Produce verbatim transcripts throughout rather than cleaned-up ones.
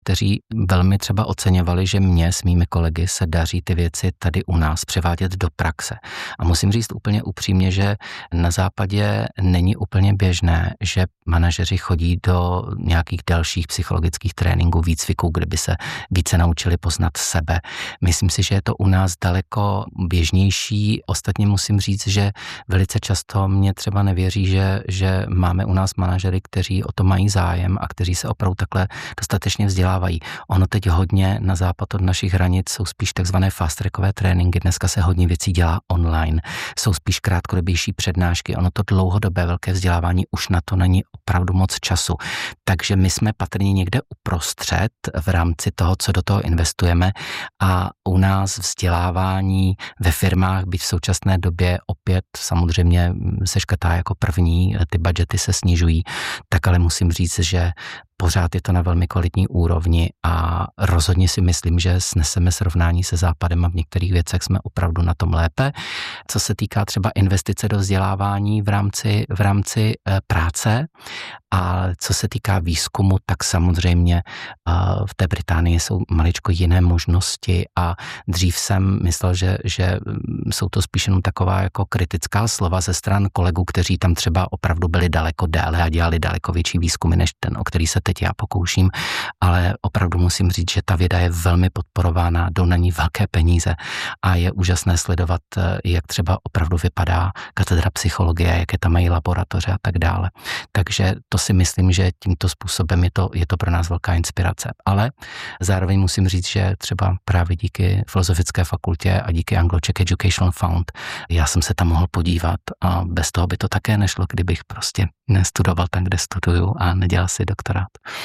kteří velmi třeba oceňovali, že mě s mými kolegy se daří ty věci tady u nás převádět do praxe. A musím říct úplně upřímně, že na západě není úplně běžné, že manažeři chodí do nějakých dalších psychologických tréninků, výcviků, kde by se více naučili poznat sebe. Myslím si, že je to u nás daleko běžnější. Ostatně musím říct, že velice často mě třeba nevěří, že, že máme u nás manažery, kteří o to mají zájem a kteří se opravdu takhle dostatečně vzdělávají. Ono teď hodně na západ od našich hranic jsou spíš takzvané fast trackové tréninky. Dneska se hodně věcí dělá online. Jsou spíš krátkodobější přednášky. Ono to dlouhodobé velké vzdělávání už na to není opravdu moc času. Takže my jsme patrně někde uprostřed v rámci toho, co do toho investujeme, a u nás vzdělávání ve firmách, byť v současné době opět samozřejmě se škrtá jako první, ty budžety se snižují, tak ale musím říct, že pořád je to na velmi kvalitní úrovni a rozhodně si myslím, že sneseme srovnání se Západem a v některých věcech jsme opravdu na tom lépe. Co se týká třeba investice do vzdělávání v rámci, v rámci práce a co se týká výzkumu, tak samozřejmě v té Británii jsou maličko jiné možnosti a dřív jsem myslel, že, že jsou to spíš jenom taková jako kritická slova ze stran kolegů, kteří tam třeba opravdu byli daleko déle a dělali daleko větší výzkumy než ten, o který se teď já pokouším, ale opravdu musím říct, že ta věda je velmi podporována, jdou na ní velké peníze a je úžasné sledovat, jak třeba opravdu vypadá katedra psychologie, jaké tam mají laboratoře a tak dále. Takže to si myslím, že tímto způsobem je to, je to pro nás velká inspirace. Ale zároveň musím říct, že třeba právě díky Filozofické fakultě a díky Anglo-Czech Educational Fund já jsem se tam mohl podívat a bez toho by to také nešlo, kdybych prostě nestudoval tam, kde studuju a nedělal si doktorát.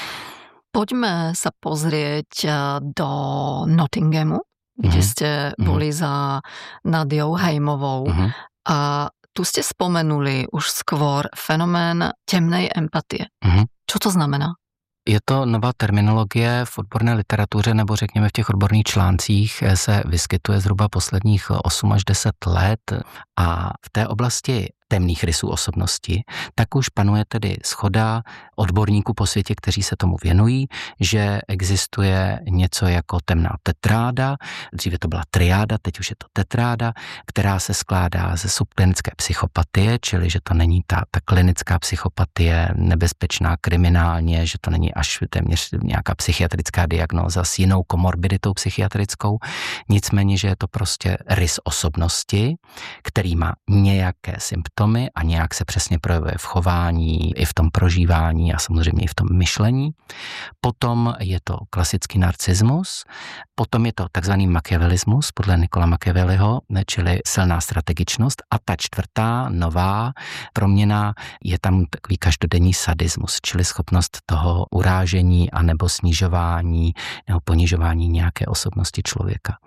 Poďme sa pozrieť do Nottinghamu, kde mm-hmm. ste boli mm-hmm. za Nadiou Heimovou. Mm-hmm. A tu ste spomenuli už skôr fenomén temnej empatie. Mm-hmm. Čo to znamená? Je to nová terminologie v odborné literatuře, nebo řekněme v těch odborných článcích se vyskytuje zhruba posledních osm až deset let a v té oblasti temných rysů osobnosti, tak už panuje tedy shoda odborníků po světě, kteří se tomu věnují, že existuje něco jako temná tetráda, dříve to byla triáda, teď už je to tetráda, která se skládá ze subklinické psychopatie, čili že to není ta, ta klinická psychopatie nebezpečná kriminálně, že to není až téměř nějaká psychiatrická diagnóza s jinou komorbiditou psychiatrickou, nicméně, že je to prostě rys osobnosti, který má nějaké symptomy a nějak se přesně projevuje v chování, i v tom prožívání a samozřejmě i v tom myšlení. Potom je to klasický narcismus, potom je to takzvaný machiavelismus podle Niccola Machiavelliho, čili silná strategičnost a ta čtvrtá nová proměna je tam takový každodenní sadismus, čili schopnost toho urážení anebo snižování nebo ponižování nějaké osobnosti člověka.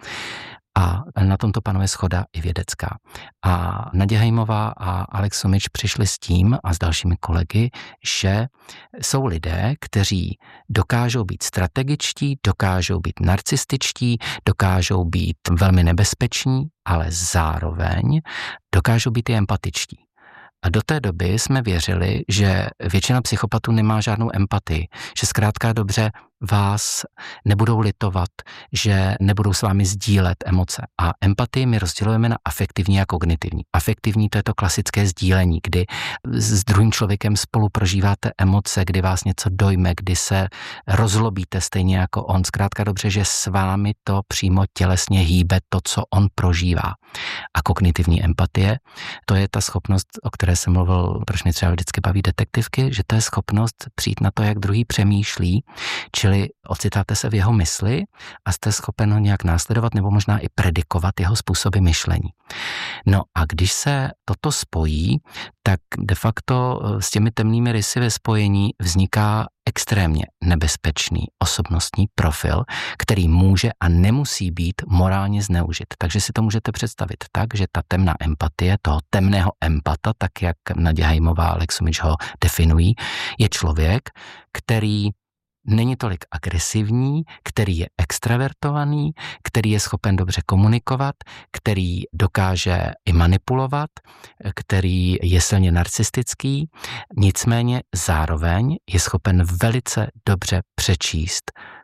A na tomto panuje shoda i vědecká. A Naděja Heimová a Alex Sumič přišli s tím a s dalšími kolegy, že jsou lidé, kteří dokážou být strategičtí, dokážou být narcističtí, dokážou být velmi nebezpeční, ale zároveň dokážou být i empatičtí. A do té doby jsme věřili, že většina psychopatů nemá žádnou empatii, že zkrátka dobře vás nebudou litovat, že nebudou s vámi sdílet emoce. A empatii my rozdělujeme na afektivní a kognitivní. Afektivní to je to klasické sdílení, kdy s druhým člověkem spolu prožíváte emoce, kdy vás něco dojme, kdy se rozlobíte stejně jako on. Zkrátka dobře, že s vámi to přímo tělesně hýbe to, co on prožívá. A kognitivní empatie, to je ta schopnost, o které jsem mluvil, proč mě třeba vždycky baví detektivky, že to je schopnost přijít na to, jak druhý přemýšlí, čili ocitáte se v jeho mysli a jste schopen ho nějak následovat nebo možná i predikovat jeho způsoby myšlení. No a když se toto spojí, tak de facto s těmi temnými rysy ve spojení vzniká extrémně nebezpečný osobnostní profil, který může a nemusí být morálně zneužit. Takže si to můžete představit tak, že ta temná empatie, toho temného empata, tak jak Naděja Heimová a Alex Sumič ho definují, je člověk, který není tolik agresivní, který je extravertovaný, který je schopen dobře komunikovat, který dokáže i manipulovat, který je silně narcistický, nicméně zároveň je schopen velice dobře přečíst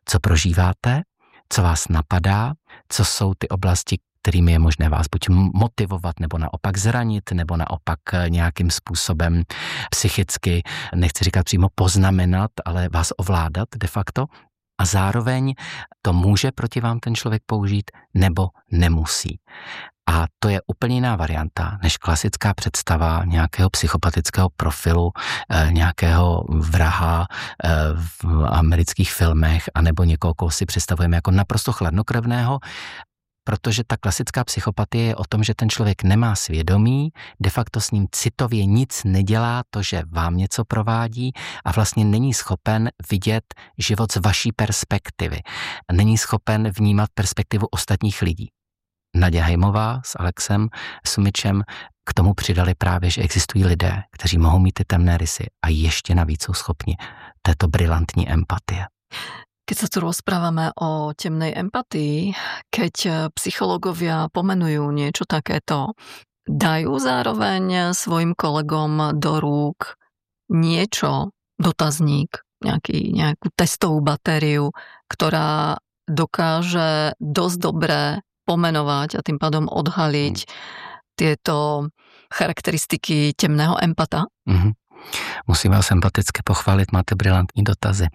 co prožíváte, co vás napadá, co jsou ty oblasti, kterými je možné vás buď motivovat, nebo naopak zranit, nebo naopak nějakým způsobem psychicky, nechci říkat přímo poznamenat, ale vás ovládat de facto. A zároveň to může proti vám ten člověk použít, nebo nemusí. A to je úplně jiná varianta, než klasická představa nějakého psychopatického profilu, nějakého vraha v amerických filmech, anebo někoho, koho si představujeme jako naprosto chladnokrevného, protože ta klasická psychopatie je o tom, že ten člověk nemá svědomí, de facto s ním citově nic nedělá, to, že vám něco provádí a vlastně není schopen vidět život z vaší perspektivy. Není schopen vnímat perspektivu ostatních lidí. Naděja Hejmová s Alexem Sumičem k tomu přidali právě, že existují lidé, kteří mohou mít ty temné rysy a ještě navíc jsou schopni této brilantní empatie. Keď sa tu rozprávame o temnej empatii, keď psychológovia pomenujú niečo takéto, dajú zároveň svojim kolegom do rúk niečo, dotazník, nejaký, nejakú testovú batériu, ktorá dokáže dosť dobre pomenovať a tým pádom odhaliť tieto charakteristiky temného empata? Mm-hmm. Musím vás empaticky pochválit, máte brilantní dotazy.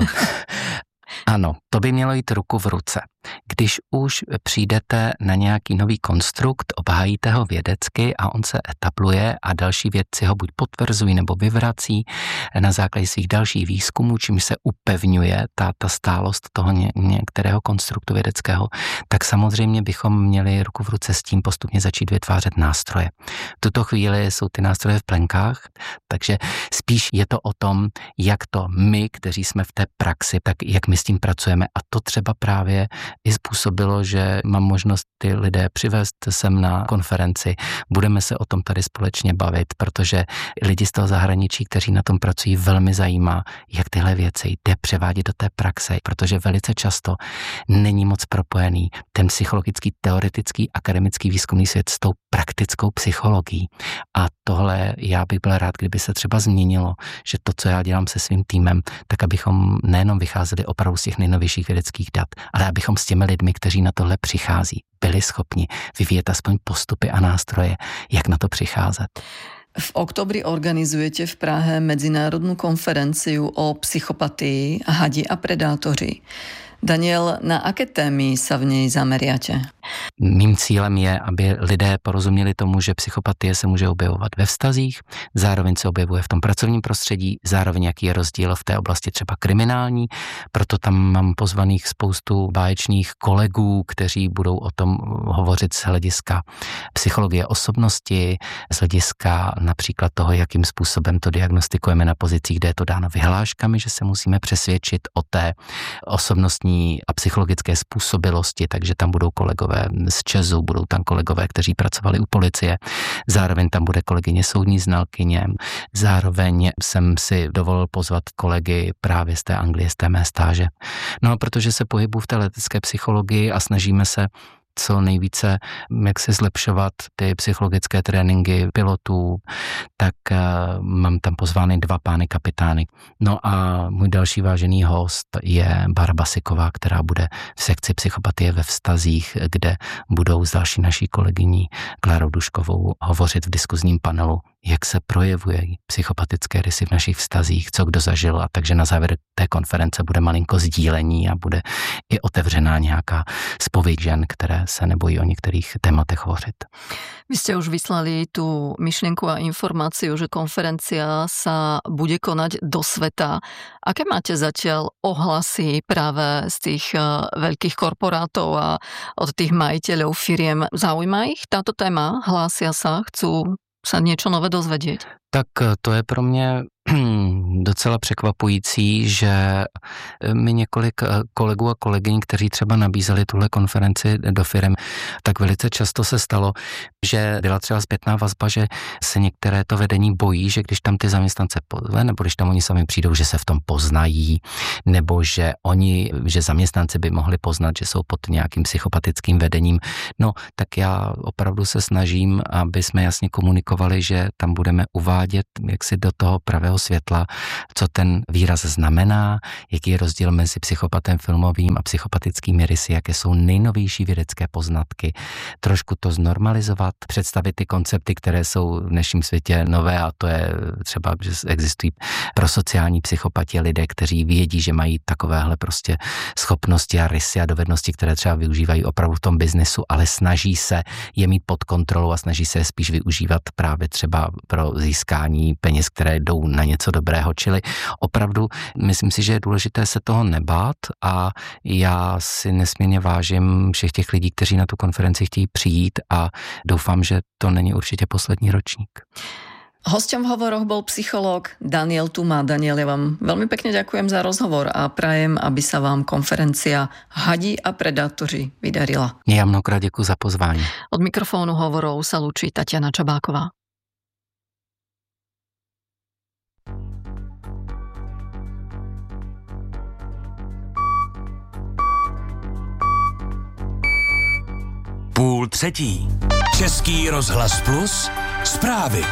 Ano, to by mělo jít ruku v ruce. Když už přijdete na nějaký nový konstrukt, obhájíte ho vědecky a on se etabluje a další vědci ho buď potvrzují nebo vyvrací na základě svých dalších výzkumů, čímž se upevňuje ta, ta stálost toho ně, některého konstruktu vědeckého, tak samozřejmě bychom měli ruku v ruce s tím postupně začít vytvářet nástroje. V tuto chvíli jsou ty nástroje v plenkách, takže spíš je to o tom, jak to my, kteří jsme v té praxi, tak jak my s tím pracujeme a to třeba právě i způsobilo, že mám možnost ty lidé přivést sem na konferenci. Budeme se o tom tady společně bavit, protože lidi z toho zahraničí, kteří na tom pracují, velmi zajímá, jak tyhle věci jde převádět do té praxe, protože velice často není moc propojený ten psychologický, teoretický, akademický výzkumný svět s tou praktickou psychologií. A tohle já bych byl rád, kdyby se třeba změnilo, že to, co já dělám se svým týmem, tak abychom nejenom vycházeli opravdu z těch nejnovějších vědeckých dat, ale abychom s těmi lidmi, kteří na tohle přichází, byli schopni vyvíjet aspoň postupy a nástroje, jak na to přicházet. V oktobri organizujete v Prahe medzinárodnú konferenciu o psychopatii, hadi a predátori. Daniel, na aké témy sa v nej zameriate? Mým cílem je, aby lidé porozuměli tomu, že psychopatie se může objevovat ve vztazích, zároveň se objevuje v tom pracovním prostředí, zároveň jaký je rozdíl v té oblasti třeba kriminální, proto tam mám pozvaných spoustu báječných kolegů, kteří budou o tom hovořit z hlediska psychologie osobnosti, z hlediska například toho, jakým způsobem to diagnostikujeme na pozicích, kde je to dáno vyhláškami, že se musíme přesvědčit o té osobnostní a psychologické způsobilosti, takže tam budou kolegové z ČEZu, budou tam kolegové, kteří pracovali u policie, zároveň tam bude kolegyně soudní znalkyně, zároveň jsem si dovolil pozvat kolegy právě z té Anglie, z té mé stáže. No a protože se pohybuji v té letecké psychologii a snažíme se co nejvíce, jak se zlepšovat ty psychologické tréninky pilotů, tak uh, mám tam pozvány dva pány kapitány. No a můj další vážený host je Bára Basiková, která bude v sekci psychopatie ve vztazích, kde budou s další naší kolegyní Klárou Duškovou hovořit v diskuzním panelu, jak se projevují psychopatické rysy v našich vztazích, co kdo zažil, a takže na závěr té konference bude malinko sdílení a bude i otevřená nějaká zpověď žen, které se nebojí o některých tématech hovořit. Vy ste už vyslali tú myšlienku a informáciu, že konferencia sa bude konať do sveta. Aké máte zatiaľ ohlasy práve z tých veľkých korporátov a od tých majiteľov firiem? Zaujíma ich táto téma? Hlásia sa? Chcú sa niečo nové dozvedieť? Tak to je pro mě docela překvapující, že mi několik kolegů a kolegyň, kteří třeba nabízeli tuhle konferenci do firem, tak velice často se stalo, že byla třeba zpětná vazba, že se některé to vedení bojí, že když tam ty zaměstnance pozve, nebo když tam oni sami přijdou, že se v tom poznají, nebo že oni, že zaměstnanci by mohli poznat, že jsou pod nějakým psychopatickým vedením. No, tak já opravdu se snažím, aby jsme jasně komunikovali, že tam budeme uvádět jaksi do toho pravého světla, co ten výraz znamená, jaký je rozdíl mezi psychopatem filmovým a psychopatickými rysy, jaké jsou nejnovější vědecké poznatky, trošku to znormalizovat, představit ty koncepty, které jsou v dnešním světě nové, a to je třeba, že existují prosociální psychopati lidé, kteří vědí, že mají takovéhle prostě schopnosti a rysy a dovednosti, které třeba využívají opravdu v tom biznesu, ale snaží se je mít pod kontrolou a snaží se je spíš využívat právě třeba pro získání peněz, které jdou na něco dobrého. Čili opravdu myslím si, že je důležité se toho nebát a já si nesmírně vážím všech těch lidí, kteří na tu konferenci chtějí přijít a doufám, že to není určitě poslední ročník. Hosťom v hovoroch bol psychológ Daniel Tuma. Daniel, ja vám veľmi pekne ďakujem za rozhovor a prajem, aby sa vám konferencia Hadi a predátoři vydarila. Ja mnohokrát ďakujem za pozvání. Od mikrofónu hovorov sa lúči Tatiana Čabáková. Půl třetí. Český rozhlas Plus. Zprávy.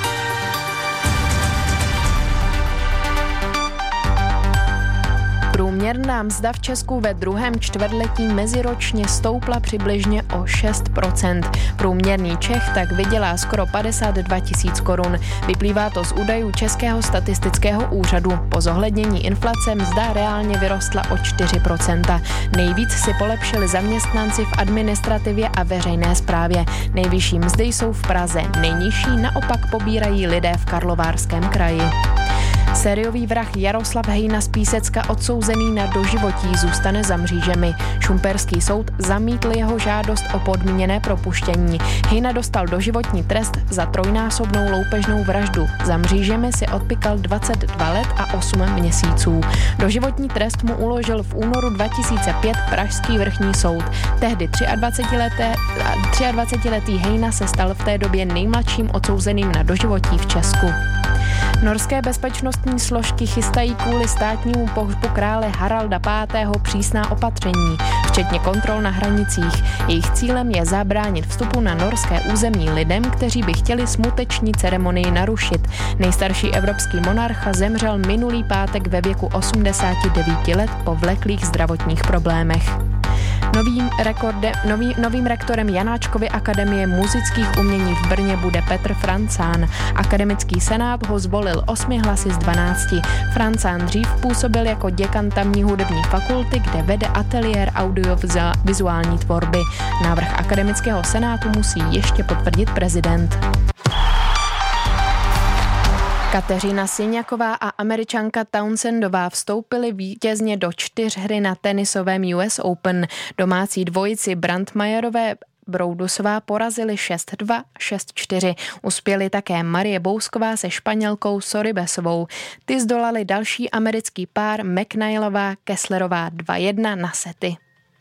Průměrná mzda v Česku ve druhém čtvrtletí meziročně stoupla přibližně o šest procent. Průměrný Čech tak vydělá skoro padesát dva tisíc korun. Vyplývá to z údajů Českého statistického úřadu. Po zohlednění inflace mzda reálně vyrostla o čtyři procenta. Nejvíc si polepšili zaměstnanci v administrativě a veřejné správě. Nejvyšší mzdy jsou v Praze, nejnižší naopak pobírají lidé v Karlovarském kraji. Sériový vrah Jaroslav Hejna z Písecka, odsouzený na doživotí, zůstane za mřížemi. Šumperský soud zamítl jeho žádost o podmíněné propuštění. Hejna dostal doživotní trest za trojnásobnou loupežnou vraždu. Za mřížemi si odpykal dvacet dva let a osm měsíců. Doživotní trest mu uložil v únoru dva tisíce pět Pražský vrchní soud. Tehdy dvacetiletý Hejna se stal v té době nejmladším odsouzeným na doživotí v Česku. Norské bezpečnostní složky chystají kvůli státnímu pohřbu krále Haralda pátého přísná opatření, včetně kontrol na hranicích. Jejich cílem je zabránit vstupu na norské území lidem, kteří by chtěli smuteční ceremonii narušit. Nejstarší evropský monarcha zemřel minulý pátek ve věku osmdesáti devíti let po vleklých zdravotních problémech. Novým, rekorde, nový, novým rektorem Janáčkovy akademie muzických umění v Brně bude Petr Francán. Akademický senát ho zvolil osmi hlasy z dvanácti. Francán dřív působil jako děkan tamní hudební fakulty, kde vede ateliér audiovizuální tvorby. Návrh akademického senátu musí ještě potvrdit prezident. Kateřina Siniaková a Američanka Townsendová vstoupily vítězně do čtyřhry na tenisovém U S Open. Domácí dvojici Brandmajerové Broudusová porazili šest dva, šest čtyři. Uspěli také Marie Bousková se Španělkou Sorribesovou. Ty zdolali další americký pár McNeilová Kesslerová dva jedna na sety.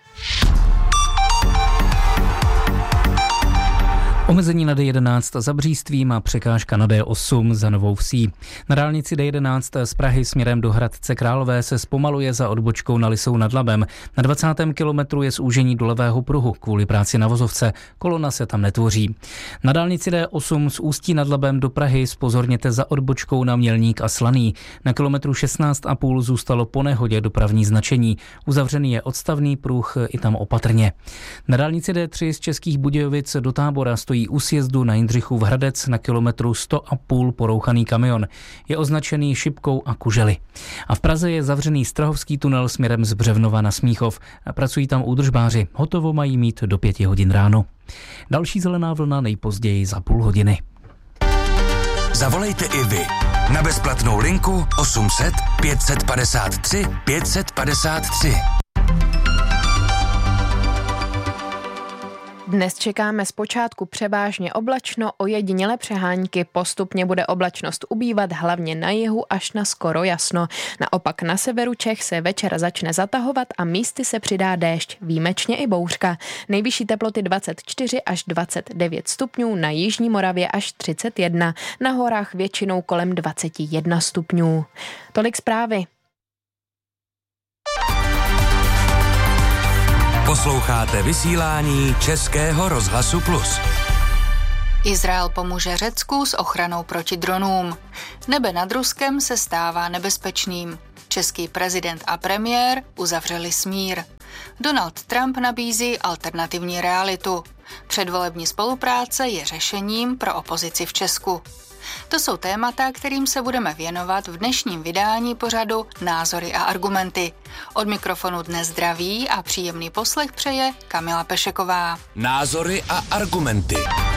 Omezení na D jedenáct za Břístvím a překážka na D osm za Novou Vsí. Na dálnici D jedenáct z Prahy směrem do Hradce Králové se zpomaluje za odbočkou na Lisou nad Labem. Na dvacátém kilometru je zúžení do levého pruhu kvůli práci na vozovce. Kolona se tam netvoří. Na dálnici D osm z Ústí nad Labem do Prahy zpozorněte za odbočkou na Mělník a Slaný. Na kilometru šestnáct a půl zůstalo po nehodě dopravní značení. Uzavřený je odstavný pruh i tam opatrně. Na dálnici D tři z Českých Budějovic do Tábora stojí u sjezdu na Jindřichův Hradec na kilometru sto a půl porouchaný kamion. Je označený šipkou a kužely. A v Praze je zavřený Strahovský tunel směrem z Břevnova na Smíchov. Pracují tam údržbáři. Hotovo mají mít do pěti hodin ráno. Další zelená vlna nejpozději za půl hodiny. Zavolejte i vy na bezplatnou linku osm set pět padesát tři pět padesát tři. Dnes čekáme zpočátku převážně oblačno, ojediněle přehánky, postupně bude oblačnost ubývat hlavně na jihu až na skoro jasno. Naopak na severu Čech se večer začne zatahovat a místy se přidá déšť, výjimečně i bouřka. Nejvyšší teploty dvacet čtyři až dvacet devět stupňů, na jižní Moravě až třicet jedna, na horách většinou kolem dvacet jedna stupňů. Tolik zprávy. Posloucháte vysílání Českého rozhlasu Plus. Izrael pomůže Řecku s ochranou proti dronům. Nebe nad Ruskem se stává nebezpečným. Český prezident a premiér uzavřeli smír. Donald Trump nabízí alternativní realitu. Předvolební spolupráce je řešením pro opozici v Česku. To jsou témata, kterým se budeme věnovat v dnešním vydání pořadu Názory a argumenty. Od mikrofonu dnes zdraví a příjemný poslech přeje Kamila Pešeková. Názory a argumenty.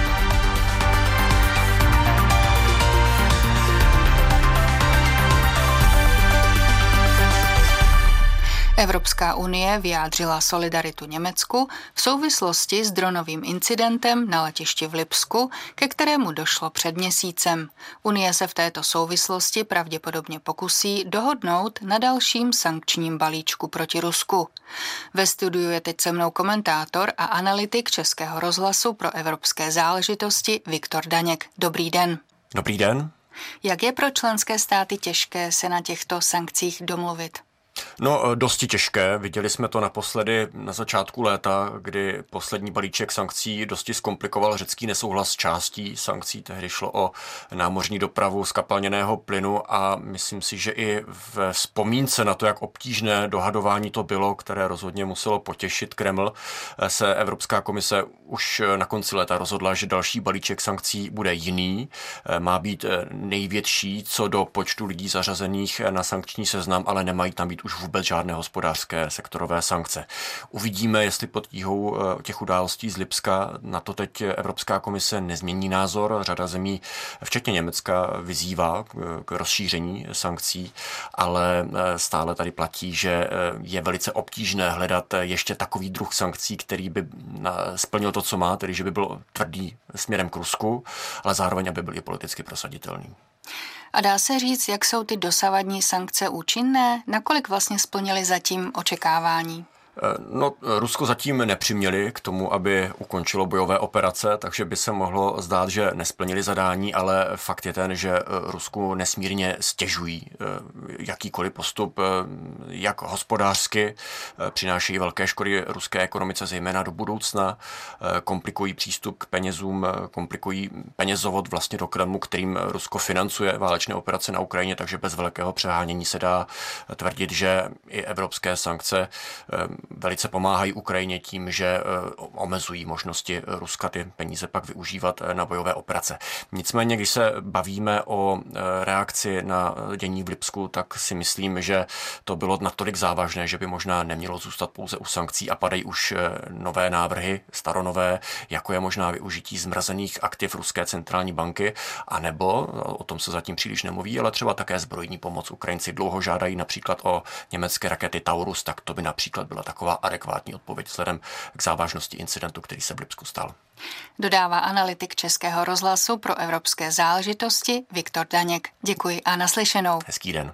Evropská unie vyjádřila solidaritu Německu v souvislosti s dronovým incidentem na letišti v Lipsku, ke kterému došlo před měsícem. Unie se v této souvislosti pravděpodobně pokusí dohodnout na dalším sankčním balíčku proti Rusku. Ve studiu je teď se mnou komentátor a analytik Českého rozhlasu pro evropské záležitosti Viktor Daněk. Dobrý den. Dobrý den. Jak je pro členské státy těžké se na těchto sankcích domluvit? No, dosti těžké. Viděli jsme to naposledy na začátku léta, kdy poslední balíček sankcí dosti zkomplikoval řecký nesouhlas s částí sankcí. Tehdy šlo o námořní dopravu zkapalněného plynu a myslím si, že i v vzpomínce na to, jak obtížné dohadování to bylo, které rozhodně muselo potěšit Kreml, se Evropská komise už na konci léta rozhodla, že další balíček sankcí bude jiný. Má být největší co do počtu lidí zařazených na sankční seznam, ale nemají tam být už vůbec žádné hospodářské sektorové sankce. Uvidíme, jestli pod tíhou těch událostí z Lipska na to teď Evropská komise nezmění názor. Řada zemí, včetně Německa, vyzývá k rozšíření sankcí, ale stále tady platí, že je velice obtížné hledat ještě takový druh sankcí, který by splnil to, co má, tedy že by byl tvrdý směrem k Rusku, ale zároveň, aby byl i politicky prosaditelný. A dá se říct, jak jsou ty dosavadní sankce účinné? Nakolik vlastně splnily zatím očekávání? No, Rusko zatím nepřiměli k tomu, aby ukončilo bojové operace, takže by se mohlo zdát, že nesplnili zadání, ale fakt je ten, že Rusku nesmírně stěžují jakýkoliv postup, jak hospodářsky, přinášejí velké škody ruské ekonomice, zejména do budoucna, komplikují přístup k penězům, komplikují penězovod vlastně do Kremlu, kterým Rusko financuje válečné operace na Ukrajině, takže bez velkého přehánění se dá tvrdit, že i evropské sankce velice pomáhají Ukrajině tím, že omezují možnosti Ruska ty peníze pak využívat na bojové operace. Nicméně, když se bavíme o reakci na dění v Lipsku, tak si myslím, že to bylo natolik závažné, že by možná nemělo zůstat pouze u sankcí a padají už nové návrhy, staronové, jako je možná využití zmrazených aktiv Ruské centrální banky, anebo, o tom se zatím příliš nemluví, ale třeba také zbrojní pomoc. Ukrajinci dlouho žádají například o německé rakety Taurus, tak to by například byla taková adekvátní odpověď vzhledem k závažnosti incidentu, který se v Lipsku stal. Dodává analytik Českého rozhlasu pro evropské záležitosti Viktor Daněk. Děkuji a naslyšenou. Hezký den.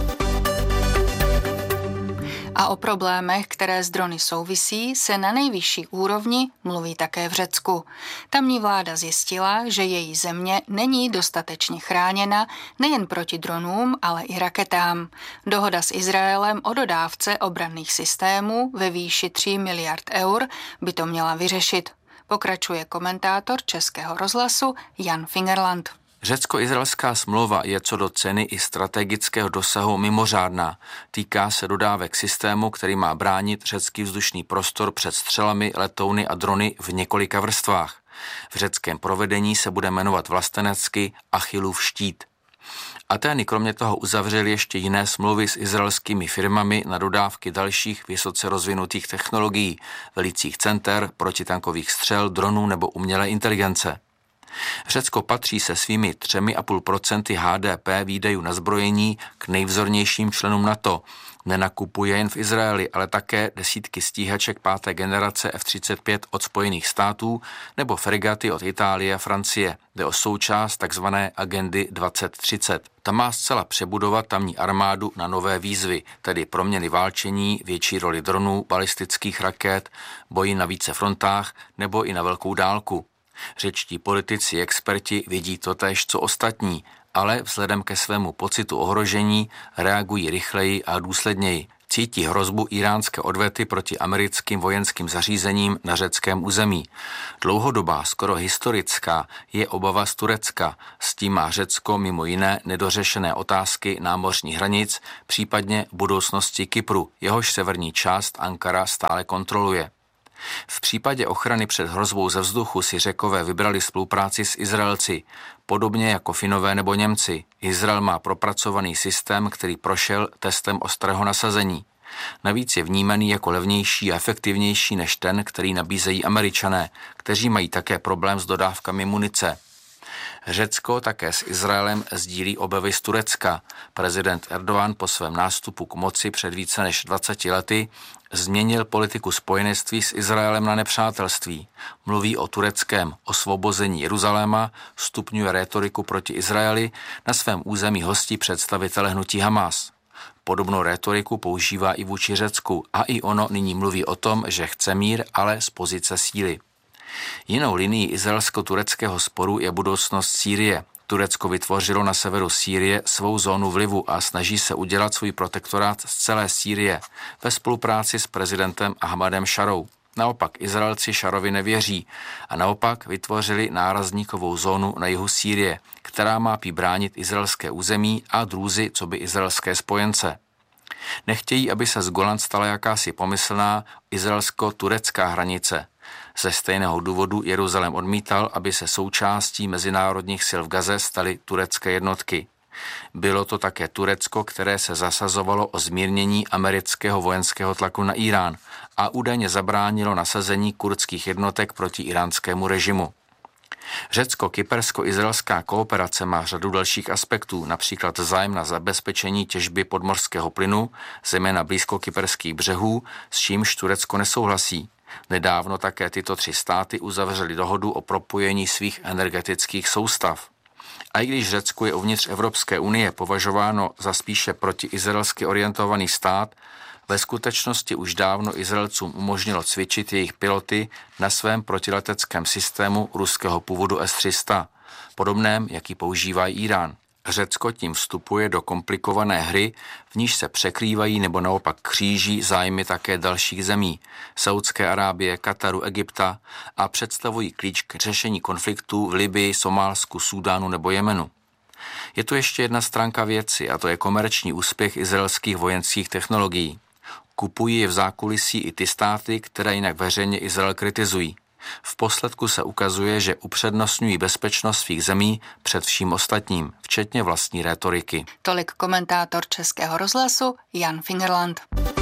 A o problémech, které s drony souvisí, se na nejvyšší úrovni mluví také v Řecku. Tamní vláda zjistila, že její země není dostatečně chráněna nejen proti dronům, ale i raketám. Dohoda s Izraelem o dodávce obranných systémů ve výši tří miliard eur by to měla vyřešit. Pokračuje komentátor Českého rozhlasu Jan Fingerland. Řecko-izraelská smlouva je co do ceny i strategického dosahu mimořádná. Týká se dodávek systému, který má bránit řecký vzdušný prostor před střelami, letouny a drony v několika vrstvách. V řeckém provedení se bude jmenovat vlastenecky Achillův štít. Atény kromě toho uzavřely ještě jiné smlouvy s izraelskými firmami na dodávky dalších vysoce rozvinutých technologií, velicích center, protitankových střel, dronů nebo umělé inteligence. Řecko patří se svými tři celá pět procenta H D P výdajů na zbrojení k nejvzornějším členům NATO. Nenakupuje jen v Izraeli, ale také desítky stíhaček páté generace F třicet pět od Spojených států nebo fregaty od Itálie a Francie. Jde o součást takzvané agendy dvacet třicet. Ta má zcela přebudovat tamní armádu na nové výzvy, tedy proměny válčení, větší roli dronů, balistických raket, boji na více frontách nebo i na velkou dálku. Řečtí politici, experti vidí totéž co ostatní, ale vzhledem ke svému pocitu ohrožení reagují rychleji a důsledněji. Cítí hrozbu íránské odvety proti americkým vojenským zařízením na řeckém území. Dlouhodobá, skoro historická, je obava z Turecka. S tím má Řecko mimo jiné nedořešené otázky námořních hranic, případně budoucnosti Kypru, jehož severní část Ankara stále kontroluje. V případě ochrany před hrozbou ze vzduchu si Řekové vybrali spolupráci s Izraelci, podobně jako Finové nebo Němci. Izrael má propracovaný systém, který prošel testem ostrého nasazení. Navíc je vnímaný jako levnější a efektivnější než ten, který nabízejí Američané, kteří mají také problém s dodávkami munice. Řecko také s Izraelem sdílí obavy z Turecka. Prezident Erdogan po svém nástupu k moci před více než dvaceti lety změnil politiku spojenectví s Izraelem na nepřátelství. Mluví o tureckém osvobození Jeruzaléma, stupňuje rétoriku proti Izraeli, na svém území hostí představitele hnutí Hamas. Podobnou rétoriku používá i vůči Řecku a i ono nyní mluví o tom, že chce mír, ale z pozice síly. Jinou linií izraelsko-tureckého sporu je budoucnost Sýrie. Turecko vytvořilo na severu Sýrie svou zónu vlivu a snaží se udělat svůj protektorát z celé Sýrie ve spolupráci s prezidentem Ahmadem Šarou. Naopak Izraelci Šarovi nevěří a naopak vytvořili nárazníkovou zónu na jihu Sýrie, která má prý bránit izraelské území a drůzy coby izraelské spojence. Nechtějí, aby se z Golan stala jakási pomyslná izraelsko-turecká hranice. Ze stejného důvodu Jeruzalém odmítal, aby se součástí mezinárodních sil v Gaze staly turecké jednotky. Bylo to také Turecko, které se zasazovalo o zmírnění amerického vojenského tlaku na Irán a údajně zabránilo nasazení kurdských jednotek proti iránskému režimu. Řecko-kypersko-izraelská kooperace má řadu dalších aspektů, například zájem na zabezpečení těžby podmořského plynu, zejména blízko kyperských břehů, s čímž Turecko nesouhlasí. Nedávno také tyto tři státy uzavřely dohodu o propojení svých energetických soustav. A i když Řecko je uvnitř Evropské unie považováno za spíše protiizraelsky orientovaný stát, ve skutečnosti už dávno Izraelcům umožnilo cvičit jejich piloty na svém protileteckém systému ruského původu S tři sta, podobném, jaký používá Irán. Řecko tím vstupuje do komplikované hry, v níž se překrývají nebo naopak kříží zájmy také dalších zemí, Saúdské Arábie, Kataru, Egypta a představují klíč k řešení konfliktů v Libyi, Somálsku, Súdánu nebo Jemenu. Je tu ještě jedna stránka věci a to je komerční úspěch izraelských vojenských technologií. Kupují je v zákulisí i ty státy, které jinak veřejně Izrael kritizují. V posledku se ukazuje, že upřednostňují bezpečnost svých zemí před vším ostatním, včetně vlastní rétoriky. Tolik komentátor Českého rozhlasu Jan Fingerland.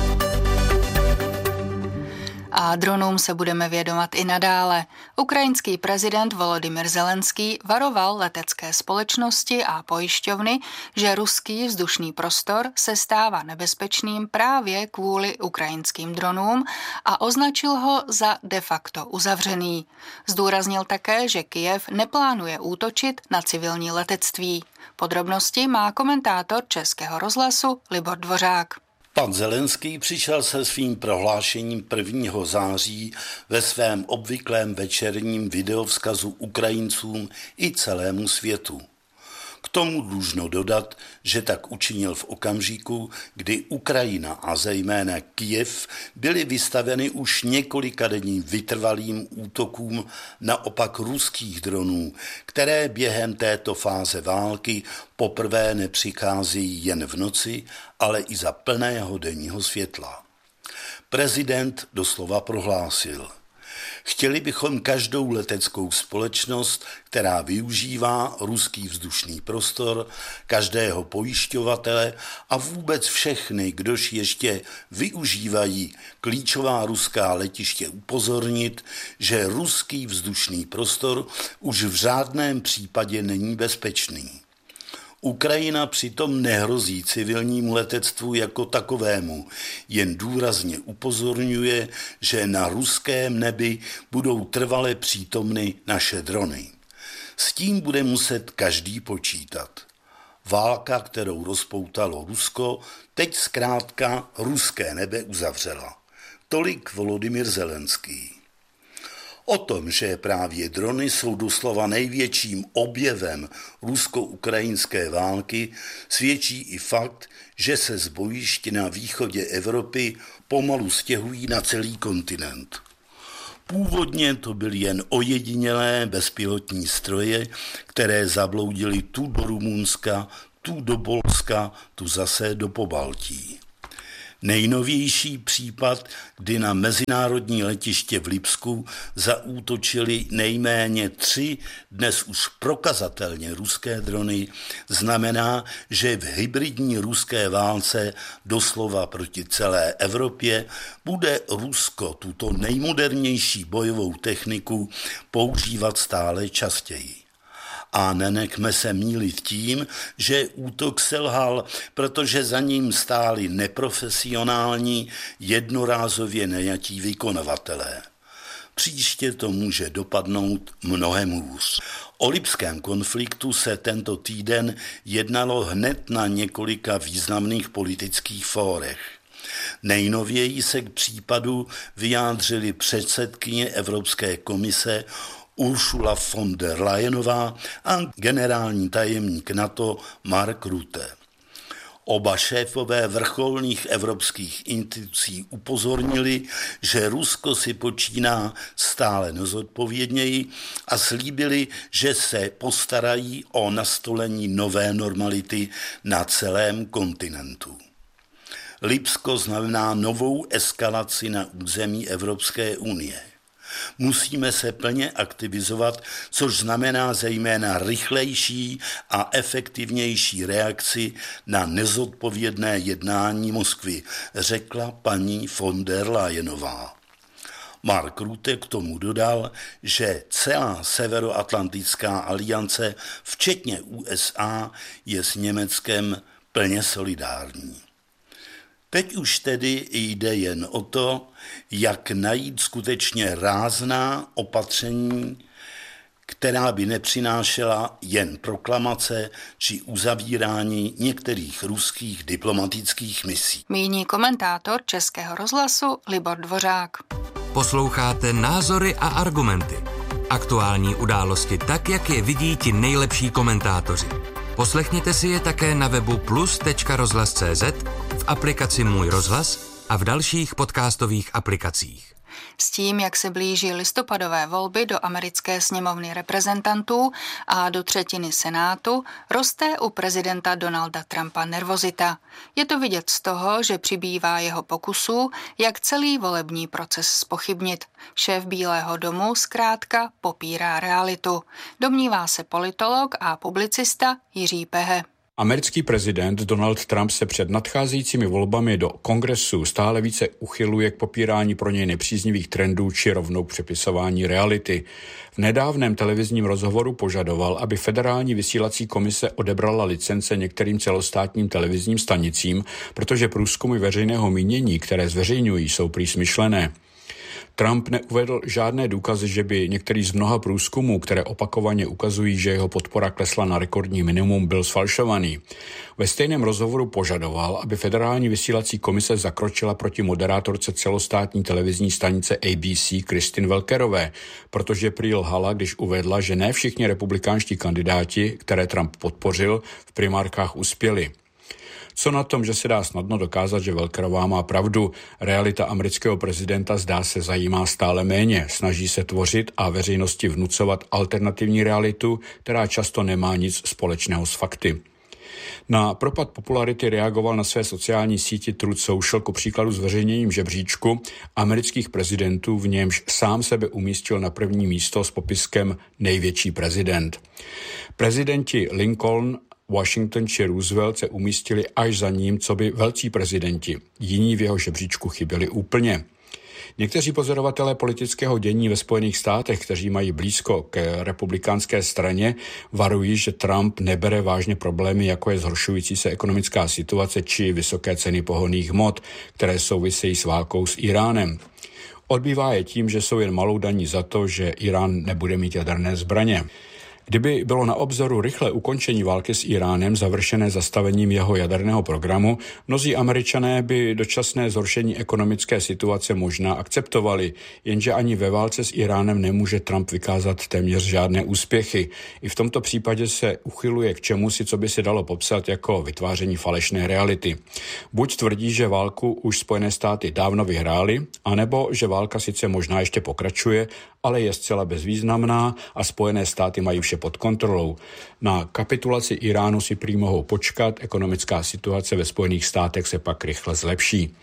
A dronům se budeme věnovat i nadále. Ukrajinský prezident Volodymyr Zelenský varoval letecké společnosti a pojišťovny, že ruský vzdušný prostor se stává nebezpečným právě kvůli ukrajinským dronům a označil ho za de facto uzavřený. Zdůraznil také, že Kyjev neplánuje útočit na civilní letectví. Podrobnosti má komentátor Českého rozhlasu Libor Dvořák. Pan Zelenský přišel se svým prohlášením prvního září ve svém obvyklém večerním videovzkazu Ukrajincům i celému světu. K tomu dlužno dodat, že tak učinil v okamžiku, kdy Ukrajina a zejména Kyjev byly vystaveny už několikadenním vytrvalým útokům naopak ruských dronů, které během této fáze války poprvé nepřicházejí jen v noci, ale i za plného denního světla. Prezident doslova prohlásil: chtěli bychom každou leteckou společnost, která využívá ruský vzdušný prostor, každého pojišťovatele a vůbec všechny, kdož ještě využívají klíčová ruská letiště, upozornit, že ruský vzdušný prostor už v žádném případě není bezpečný. Ukrajina přitom nehrozí civilnímu letectvu jako takovému, jen důrazně upozorňuje, že na ruském nebi budou trvale přítomny naše drony. S tím bude muset každý počítat. Válka, kterou rozpoutalo Rusko, teď zkrátka ruské nebe uzavřela. Tolik Volodymyr Zelenský. O tom, že právě drony jsou doslova největším objevem rusko-ukrajinské války, svědčí i fakt, že se z bojišť na východě Evropy pomalu stěhují na celý kontinent. Původně to byly jen ojedinělé bezpilotní stroje, které zabloudily tu do Rumunska, tu do Polska, tu zase do Pobaltí. Nejnovější případ, kdy na mezinárodní letiště v Lipsku zaútočili nejméně tři dnes už prokazatelně ruské drony, znamená, že v hybridní ruské válce doslova proti celé Evropě bude Rusko tuto nejmodernější bojovou techniku používat stále častěji. A nenechme se mýlit tím, že útok selhal, protože za ním stáli neprofesionální, jednorázově najatí vykonavatelé. Příště to může dopadnout mnohem hůř. O lipském konfliktu se tento týden jednalo hned na několika významných politických fórech. Nejnověji se k případu vyjádřili předsedkyně Evropské komise Ursula von der Leyenová a generální tajemník NATO Mark Rutte. Oba šéfové vrcholných evropských institucí upozornili, že Rusko si počíná stále nezodpovědněji a slíbili, že se postarají o nastolení nové normality na celém kontinentu. Lipsko znamená novou eskalaci na území Evropské unie. Musíme se plně aktivizovat, což znamená zejména rychlejší a efektivnější reakci na nezodpovědné jednání Moskvy, řekla paní von der Leyenová. Mark Rutte k tomu dodal, že celá Severoatlantická aliance, včetně U S A, je s Německem plně solidární. Teď už tedy jde jen o to, jak najít skutečně rázná opatření, která by nepřinášela jen proklamace či uzavírání některých ruských diplomatických misí. Míní komentátor Českého rozhlasu Libor Dvořák. Posloucháte Názory a argumenty. Aktuální události tak, jak je vidí ti nejlepší komentátoři. Poslechněte si je také na webu plus tečka rozhlas tečka cé zet, v aplikaci Můj rozhlas a v dalších podcastových aplikacích. S tím, jak se blíží listopadové volby do americké sněmovny reprezentantů a do třetiny senátu, roste u prezidenta Donalda Trumpa nervozita. Je to vidět z toho, že přibývá jeho pokusů, jak celý volební proces zpochybnit. Šéf Bílého domu zkrátka popírá realitu. Domnívá se politolog a publicista Jiří Pehe. Americký prezident Donald Trump se před nadcházejícími volbami do kongresu stále více uchyluje k popírání pro něj nepříznivých trendů či rovnou přepisování reality. V nedávném televizním rozhovoru požadoval, aby Federální vysílací komise odebrala licence některým celostátním televizním stanicím, protože průzkumy veřejného mínění, které zveřejňují, jsou prý smyšlené. Trump neuvedl žádné důkazy, že by některý z mnoha průzkumů, které opakovaně ukazují, že jeho podpora klesla na rekordní minimum, byl sfalšovaný. Ve stejném rozhovoru požadoval, aby Federální vysílací komise zakročila proti moderátorce celostátní televizní stanice A B C Kristin Welkerové, protože prý lhala, když uvedla, že ne všichni republikánští kandidáti, které Trump podpořil, v primárkách uspěli. Co na tom, že se dá snadno dokázat, že Welkerová má pravdu, realita amerického prezidenta zdá se zajímá stále méně, snaží se tvořit a veřejnosti vnucovat alternativní realitu, která často nemá nic společného s fakty. Na propad popularity reagoval na své sociální síti Truth Social ku příkladu zveřejněním žebříčku amerických prezidentů, v němž sám sebe umístil na první místo s popiskem největší prezident. Prezidenti Lincoln, Washington či Roosevelt se umístili až za ním, co by velcí prezidenti. Jiní v jeho žebříčku chyběli úplně. Někteří pozorovatelé politického dění ve Spojených státech, kteří mají blízko k republikánské straně, varují, že Trump nebere vážně problémy, jako je zhoršující se ekonomická situace či vysoké ceny pohonných hmot, které souvisejí s válkou s Iránem. Odbývá je tím, že jsou jen malou daní za to, že Irán nebude mít jaderné zbraně. Kdyby bylo na obzoru rychlé ukončení války s Iránem završené zastavením jeho jaderného programu, mnozí Američané by dočasné zhoršení ekonomické situace možná akceptovali, jenže ani ve válce s Iránem nemůže Trump vykázat téměř žádné úspěchy. I v tomto případě se uchyluje k čemu si, co by se dalo popsat jako vytváření falešné reality. Buď tvrdí, že válku už Spojené státy dávno vyhrály, anebo že válka sice možná ještě pokračuje, ale je zcela bezvýznamná a Spojené státy mají vše pod kontrolou. Na kapitulaci Iránu si prý mohou počkat, ekonomická situace ve Spojených státech se pak rychle zlepší.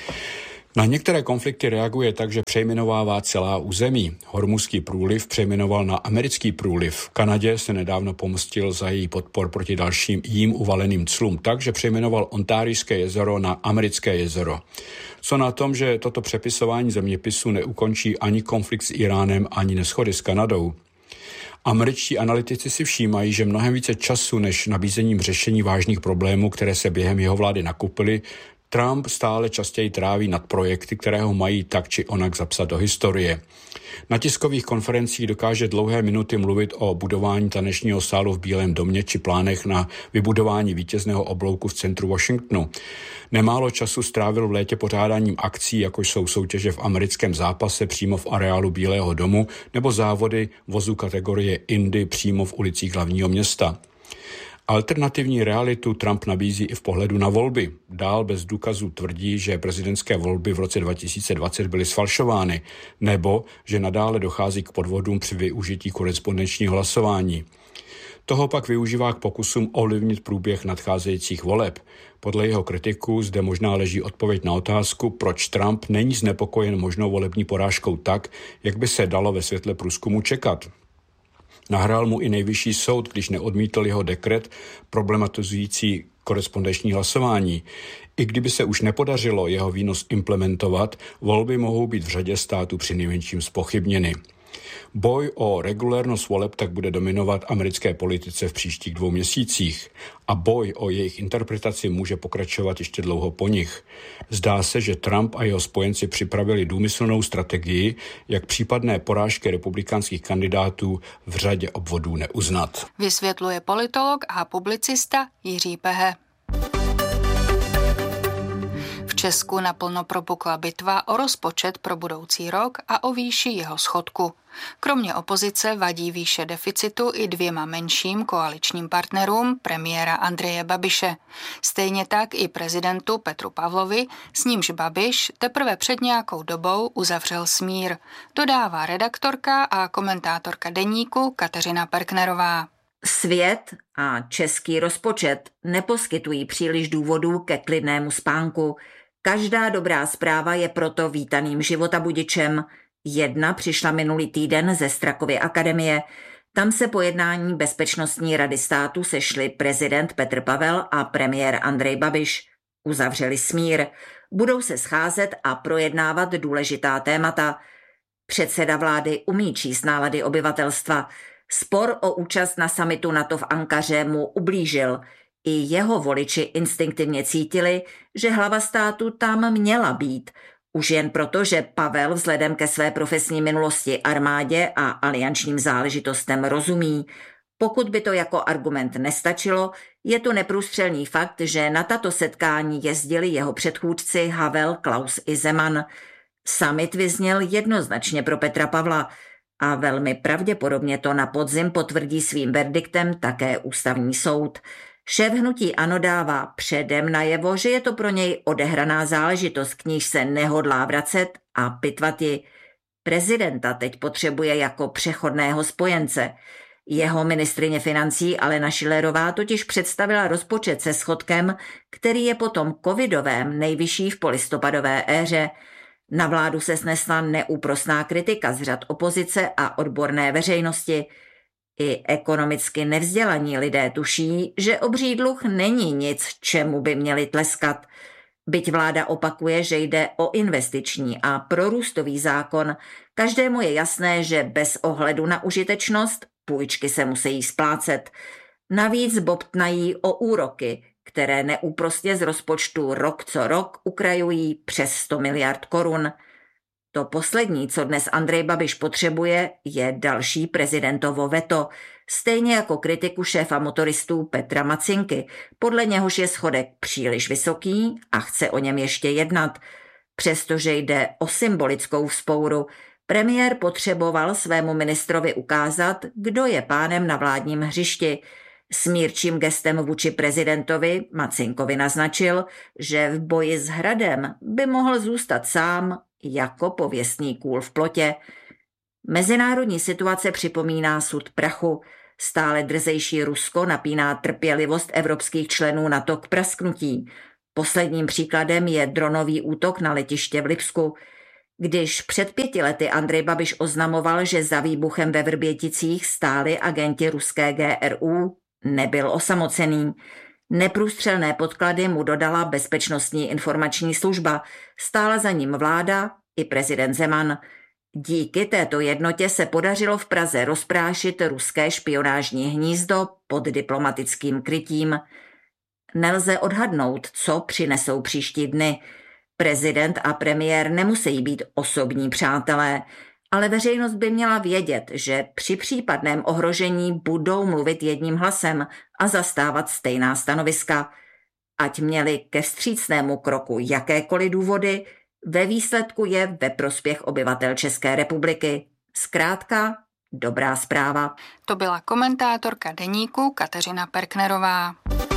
Na některé konflikty reaguje tak, že přejmenovává celá území. Hormuzský průliv přejmenoval na americký průliv. V Kanadě se nedávno pomstil za její podpor proti dalším jím uvaleným clům tak, že přejmenoval Ontárijské jezero na Americké jezero. Co na tom, že toto přepisování zeměpisu neukončí ani konflikt s Iránem, ani neshody s Kanadou? Američtí analytici si všímají, že mnohem více času než nabízením řešení vážných problémů, které se během jeho vlády nakupily, Trump stále častěji tráví nad projekty, které ho mají tak či onak zapsat do historie. Na tiskových konferencích dokáže dlouhé minuty mluvit o budování tanečního sálu v Bílém domě či plánech na vybudování vítězného oblouku v centru Washingtonu. Nemálo času strávil v létě pořádáním akcí, jako jsou soutěže v americkém zápase přímo v areálu Bílého domu nebo závody vozů kategorie Indy přímo v ulicích hlavního města. Alternativní realitu Trump nabízí i v pohledu na volby. Dál bez důkazů tvrdí, že prezidentské volby v roce dva tisíce dvacet byly sfalšovány, nebo že nadále dochází k podvodům při využití korespondenčního hlasování. Toho pak využívá k pokusům ovlivnit průběh nadcházejících voleb. Podle jeho kritiků zde možná leží odpověď na otázku, proč Trump není znepokojen možnou volební porážkou tak, jak by se dalo ve světle průzkumu čekat. Nahrál mu i nejvyšší soud, když neodmítl jeho dekret problematizující korespondenční hlasování. I kdyby se už nepodařilo jeho výnos implementovat, volby mohou být v řadě států přinejmenším zpochybněny. Boj o regulérnost voleb tak bude dominovat americké politice v příštích dvou měsících a boj o jejich interpretaci může pokračovat ještě dlouho po nich. Zdá se, že Trump a jeho spojenci připravili důmyslnou strategii, jak případné porážky republikánských kandidátů v řadě obvodů neuznat. Vysvětluje politolog a publicista Jiří Pehe. V Česku naplno propukla bitva o rozpočet pro budoucí rok a o výši jeho schodku. Kromě opozice vadí výše deficitu i dvěma menším koaličním partnerům premiéra Andreje Babiše. Stejně tak i prezidentu Petru Pavlovi, s nímž Babiš teprve před nějakou dobou uzavřel smír, dodává redaktorka a komentátorka deníku Kateřina Perknerová. Svět a český rozpočet neposkytují příliš důvodů ke klidnému spánku. Každá dobrá zpráva je proto vítaným životabudičem. Jedna přišla minulý týden ze Strakovy akademie. Tam se po jednání Bezpečnostní rady státu sešli prezident Petr Pavel a premiér Andrej Babiš. Uzavřeli smír. Budou se scházet a projednávat důležitá témata. Předseda vlády umí číst nálady obyvatelstva. Spor o účast na summitu NATO v Ankaře mu ublížil. I jeho voliči instinktivně cítili, že hlava státu tam měla být. Už jen proto, že Pavel vzhledem ke své profesní minulosti armádě a aliančním záležitostem rozumí. Pokud by to jako argument nestačilo, je to neprůstřelný fakt, že na tato setkání jezdili jeho předchůdci Havel, Klaus i Zeman. Summit vyzněl jednoznačně pro Petra Pavla a velmi pravděpodobně to na podzim potvrdí svým verdiktem také ústavní soud. Šéf hnutí ANO dává předem najevo, že je to pro něj odehraná záležitost, k níž se nehodlá vracet a pitvat ji. Prezidenta teď potřebuje jako přechodného spojence. Jeho ministryně financí Alena Schillerová totiž představila rozpočet se schodkem, který je po tom covidovém nejvyšší v polistopadové éře. Na vládu se snesla neúprosná kritika z řad opozice a odborné veřejnosti. I ekonomicky nevzdělaní lidé tuší, že obří dluh není nic, čemu by měli tleskat. Byť vláda opakuje, že jde o investiční a prorůstový zákon, každému je jasné, že bez ohledu na užitečnost půjčky se musí splácet. Navíc bobtnají o úroky, které neúprostně z rozpočtu rok co rok ukrajují přes sto miliard korun. To poslední, co dnes Andrej Babiš potřebuje, je další prezidentovo veto, stejně jako kritiku šéfa motoristů Petra Macinky, podle něhož je schodek příliš vysoký a chce o něm ještě jednat. Přestože jde o symbolickou vzpouru, premiér potřeboval svému ministrovi ukázat, kdo je pánem na vládním hřišti. Smírčím gestem vůči prezidentovi Macinkovi naznačil, že v boji s Hradem by mohl zůstat sám jako pověstný kůl v plotě. Mezinárodní situace připomíná sud prachu. Stále drzejší Rusko napíná trpělivost evropských členů NATO k prasknutí. Posledním příkladem je dronový útok na letiště v Lipsku. Když před pěti lety Andrej Babiš oznamoval, že za výbuchem ve Vrběticích stáli agenti ruské G R U, nebyl osamocený. Neprůstřelné podklady mu dodala Bezpečnostní informační služba, stála za ním vláda i prezident Zeman. Díky této jednotě se podařilo v Praze rozprášit ruské špionážní hnízdo pod diplomatickým krytím. Nelze odhadnout, co přinesou příští dny. Prezident a premiér nemusí být osobní přátelé, ale veřejnost by měla vědět, že při případném ohrožení budou mluvit jedním hlasem a zastávat stejná stanoviska. Ať měli ke vstřícnému kroku jakékoliv důvody, ve výsledku je ve prospěch obyvatel České republiky. Zkrátka, dobrá zpráva. To byla komentátorka Deníku Kateřina Perknerová.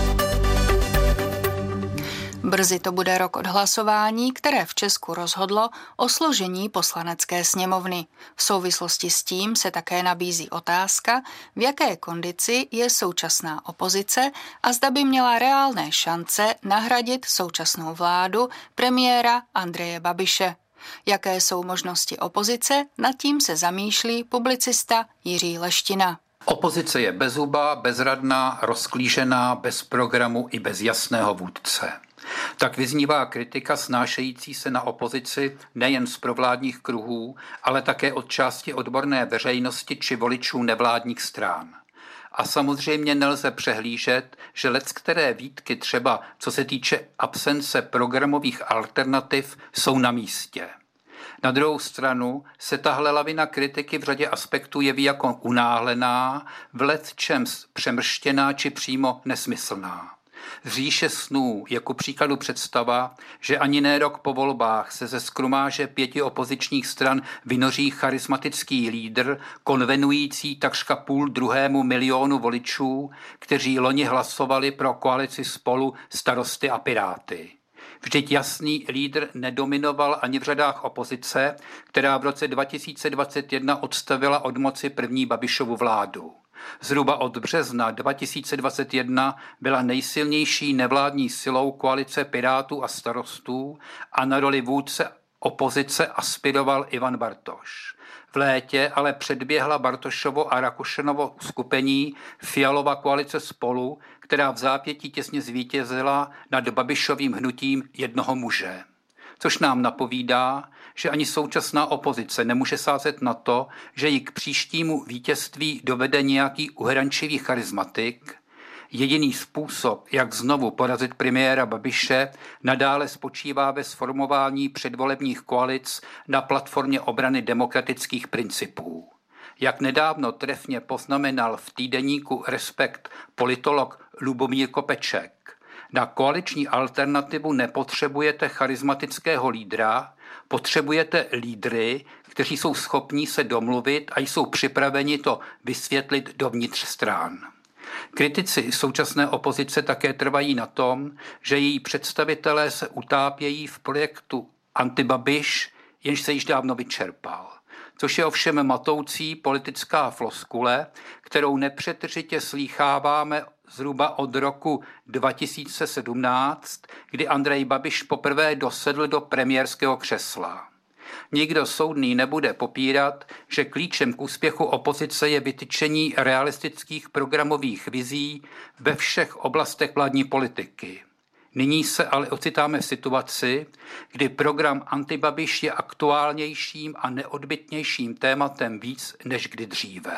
Brzy to bude rok od hlasování, které v Česku rozhodlo o složení poslanecké sněmovny. V souvislosti s tím se také nabízí otázka, v jaké kondici je současná opozice a zda by měla reálné šance nahradit současnou vládu premiéra Andreje Babiše. Jaké jsou možnosti opozice, nad tím se zamýšlí publicista Jiří Leština. Opozice je bezzubá, bezradná, rozklížená, bez programu i bez jasného vůdce. Tak vyznívá kritika snášející se na opozici nejen z provládních kruhů, ale také od části odborné veřejnosti či voličů nevládních stran. A samozřejmě nelze přehlížet, že leckteré výtky třeba co se týče absence programových alternativ jsou na místě. Na druhou stranu se tahle lavina kritiky v řadě aspektů jeví jako unáhlená, v lecčems přemrštěná či přímo nesmyslná. Z říše snů je ku příkladu představa, že ani ne rok po volbách se ze skrumáže pěti opozičních stran vynoří charismatický lídr, konvenující takřka půl druhému milionu voličů, kteří loni hlasovali pro koalici Spolu, Starosty a Piráty. Vždyť jasný lídr nedominoval ani v řadách opozice, která v roce dva tisíce dvacet jedna odstavila od moci první Babišovu vládu. Zhruba od března dva tisíce dvacet jedna byla nejsilnější nevládní silou koalice Pirátů a Starostů a na roli vůdce opozice aspiroval Ivan Bartoš. V létě ale předběhla Bartošovo a Rakušanovo skupení Fialova koalice Spolu, která v zápětí těsně zvítězila nad Babišovým hnutím jednoho muže. Což nám napovídá, že ani současná opozice nemůže sázet na to, že ji k příštímu vítězství dovede nějaký uhrančivý charismatik. Jediný způsob, jak znovu porazit premiéra Babiše, nadále spočívá ve sformování předvolebních koalic na platformě obrany demokratických principů. Jak nedávno trefně poznamenal v týdeníku Respekt politolog Lubomír Kopeček, na koaliční alternativu nepotřebujete charismatického lídra, potřebujete lídry, kteří jsou schopní se domluvit a jsou připraveni to vysvětlit dovnitř stran. Kritici současné opozice také trvají na tom, že její představitelé se utápějí v projektu Antibabiš, jenž se již dávno vyčerpal. Což je ovšem matoucí politická floskule, kterou nepřetržitě slýcháváme zhruba od roku dva tisíce sedmnáct, kdy Andrej Babiš poprvé dosedl do premiérského křesla. Nikdo soudný nebude popírat, že klíčem k úspěchu opozice je vytyčení realistických programových vizí ve všech oblastech vládní politiky. Nyní se ale ocitáme v situaci, kdy program Antibabiš je aktuálnějším a neodbytnějším tématem víc než kdy dříve.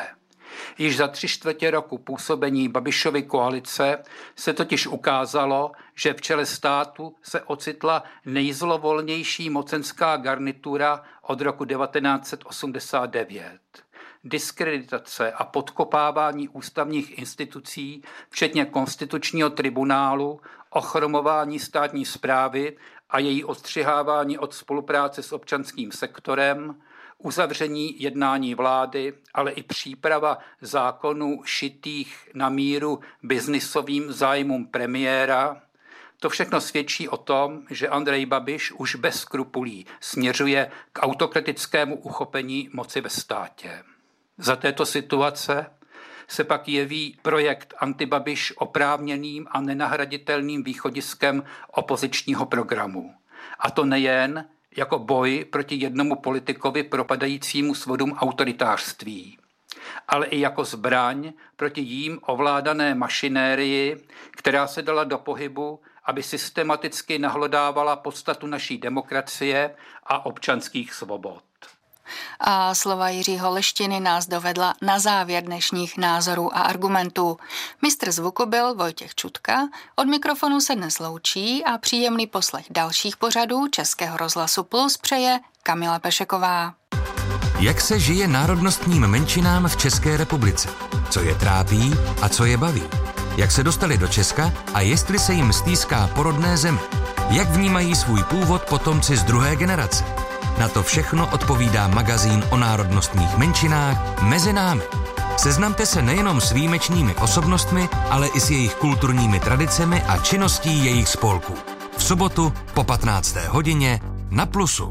Již za tři čtvrtě roku působení Babišovy koalice se totiž ukázalo, že v čele státu se ocitla nejzlovolnější mocenská garnitura od roku devatenáct set osmdesát devět. Diskreditace a podkopávání ústavních institucí, včetně konstitučního tribunálu, ochromování státní správy a její odstřihávání od spolupráce s občanským sektorem, uzavření jednání vlády, ale i příprava zákonů šitých na míru biznisovým zájmům premiéra. To všechno svědčí o tom, že Andrej Babiš už bez skrupulí směřuje k autokratickému uchopení moci ve státě. Za této situace se pak jeví projekt Antibabiš oprávněným a nenahraditelným východiskem opozičního programu. A to nejen jako boj proti jednomu politikovi propadajícímu svodům autoritářství, ale i jako zbraň proti jím ovládané mašinérii, která se dala do pohybu, aby systematicky nahlodávala podstatu naší demokracie a občanských svobod. A slova Jiřího Leštiny nás dovedla na závěr dnešních názorů a argumentů. Mistr zvuku byl Vojtěch Čutka, od mikrofonu se dnes loučí a příjemný poslech dalších pořadů Českého rozhlasu Plus přeje Kamila Pešeková. Jak se žije národnostním menšinám v České republice? Co je trápí a co je baví? Jak se dostali do Česka a jestli se jim stýská po rodné zemi? Jak vnímají svůj původ potomci z druhé generace? Na to všechno odpovídá magazín o národnostních menšinách Mezi námi. Seznamte se nejenom s výjimečnými osobnostmi, ale i s jejich kulturními tradicemi a činností jejich spolků. V sobotu po patnácté hodině na Plusu.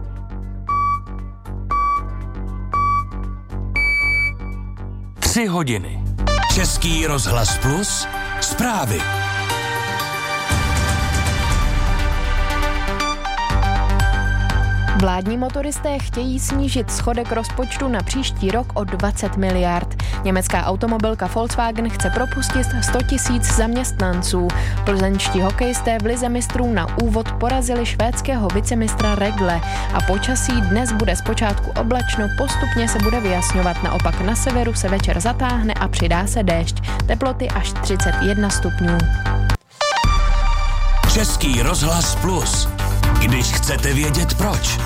Tři hodiny. Český rozhlas Plus. Zprávy. Vládní motoristé chtějí snížit schodek rozpočtu na příští rok o dvacet miliard. Německá automobilka Volkswagen chce propustit sto tisíc zaměstnanců. Plzeňští hokejisté v lize mistrů na úvod porazili švédského vicemistra Regle a počasí dnes bude zpočátku oblačno, postupně se bude vyjasňovat. Naopak na severu se večer zatáhne a přidá se déšť. Teploty až třicet jedna stupňů. Český rozhlas Plus. Když chcete vědět proč.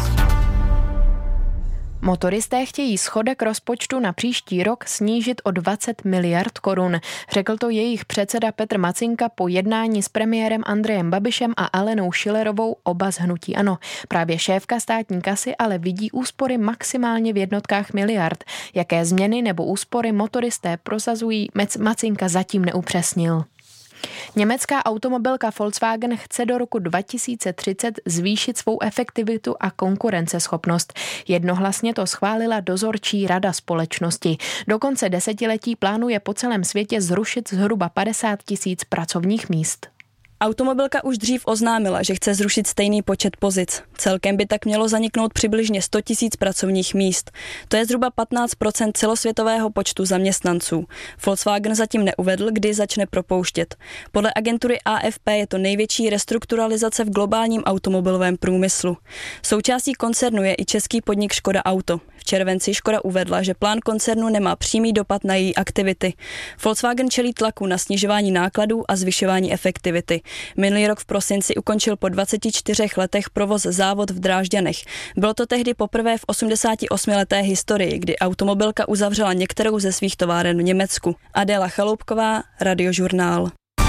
Motoristé chtějí schodek rozpočtu na příští rok snížit o dvacet miliard korun. Řekl to jejich předseda Petr Macinka po jednání s premiérem Andrejem Babišem a Alenou Schillerovou, oba z hnutí ANO. Právě šéfka státní kasy ale vidí úspory maximálně v jednotkách miliard. Jaké změny nebo úspory motoristé prosazují, Macinka zatím neupřesnil. Německá automobilka Volkswagen chce do roku dva tisíce třicet zvýšit svou efektivitu a konkurenceschopnost. Jednohlasně to schválila dozorčí rada společnosti. Do konce desetiletí plánuje po celém světě zrušit zhruba padesát tisíc pracovních míst. Automobilka už dřív oznámila, že chce zrušit stejný počet pozic. Celkem by tak mělo zaniknout přibližně sto tisíc pracovních míst. To je zhruba patnáct procent celosvětového počtu zaměstnanců. Volkswagen zatím neuvedl, kdy začne propouštět. Podle agentury A F P je to největší restrukturalizace v globálním automobilovém průmyslu. Součástí koncernu je i český podnik Škoda Auto. V červenci Škoda uvedla, že plán koncernu nemá přímý dopad na její aktivity. Volkswagen čelí tlaku na snižování nákladů a zvyšování efektivity. Minulý rok v prosinci ukončil po dvaceti čtyřech letech provoz závod v Drážďanech. Bylo to tehdy poprvé v osmdesátiosmileté historii, kdy automobilka uzavřela některou ze svých továren v Německu. Adéla Chaloupková, Radiožurnál.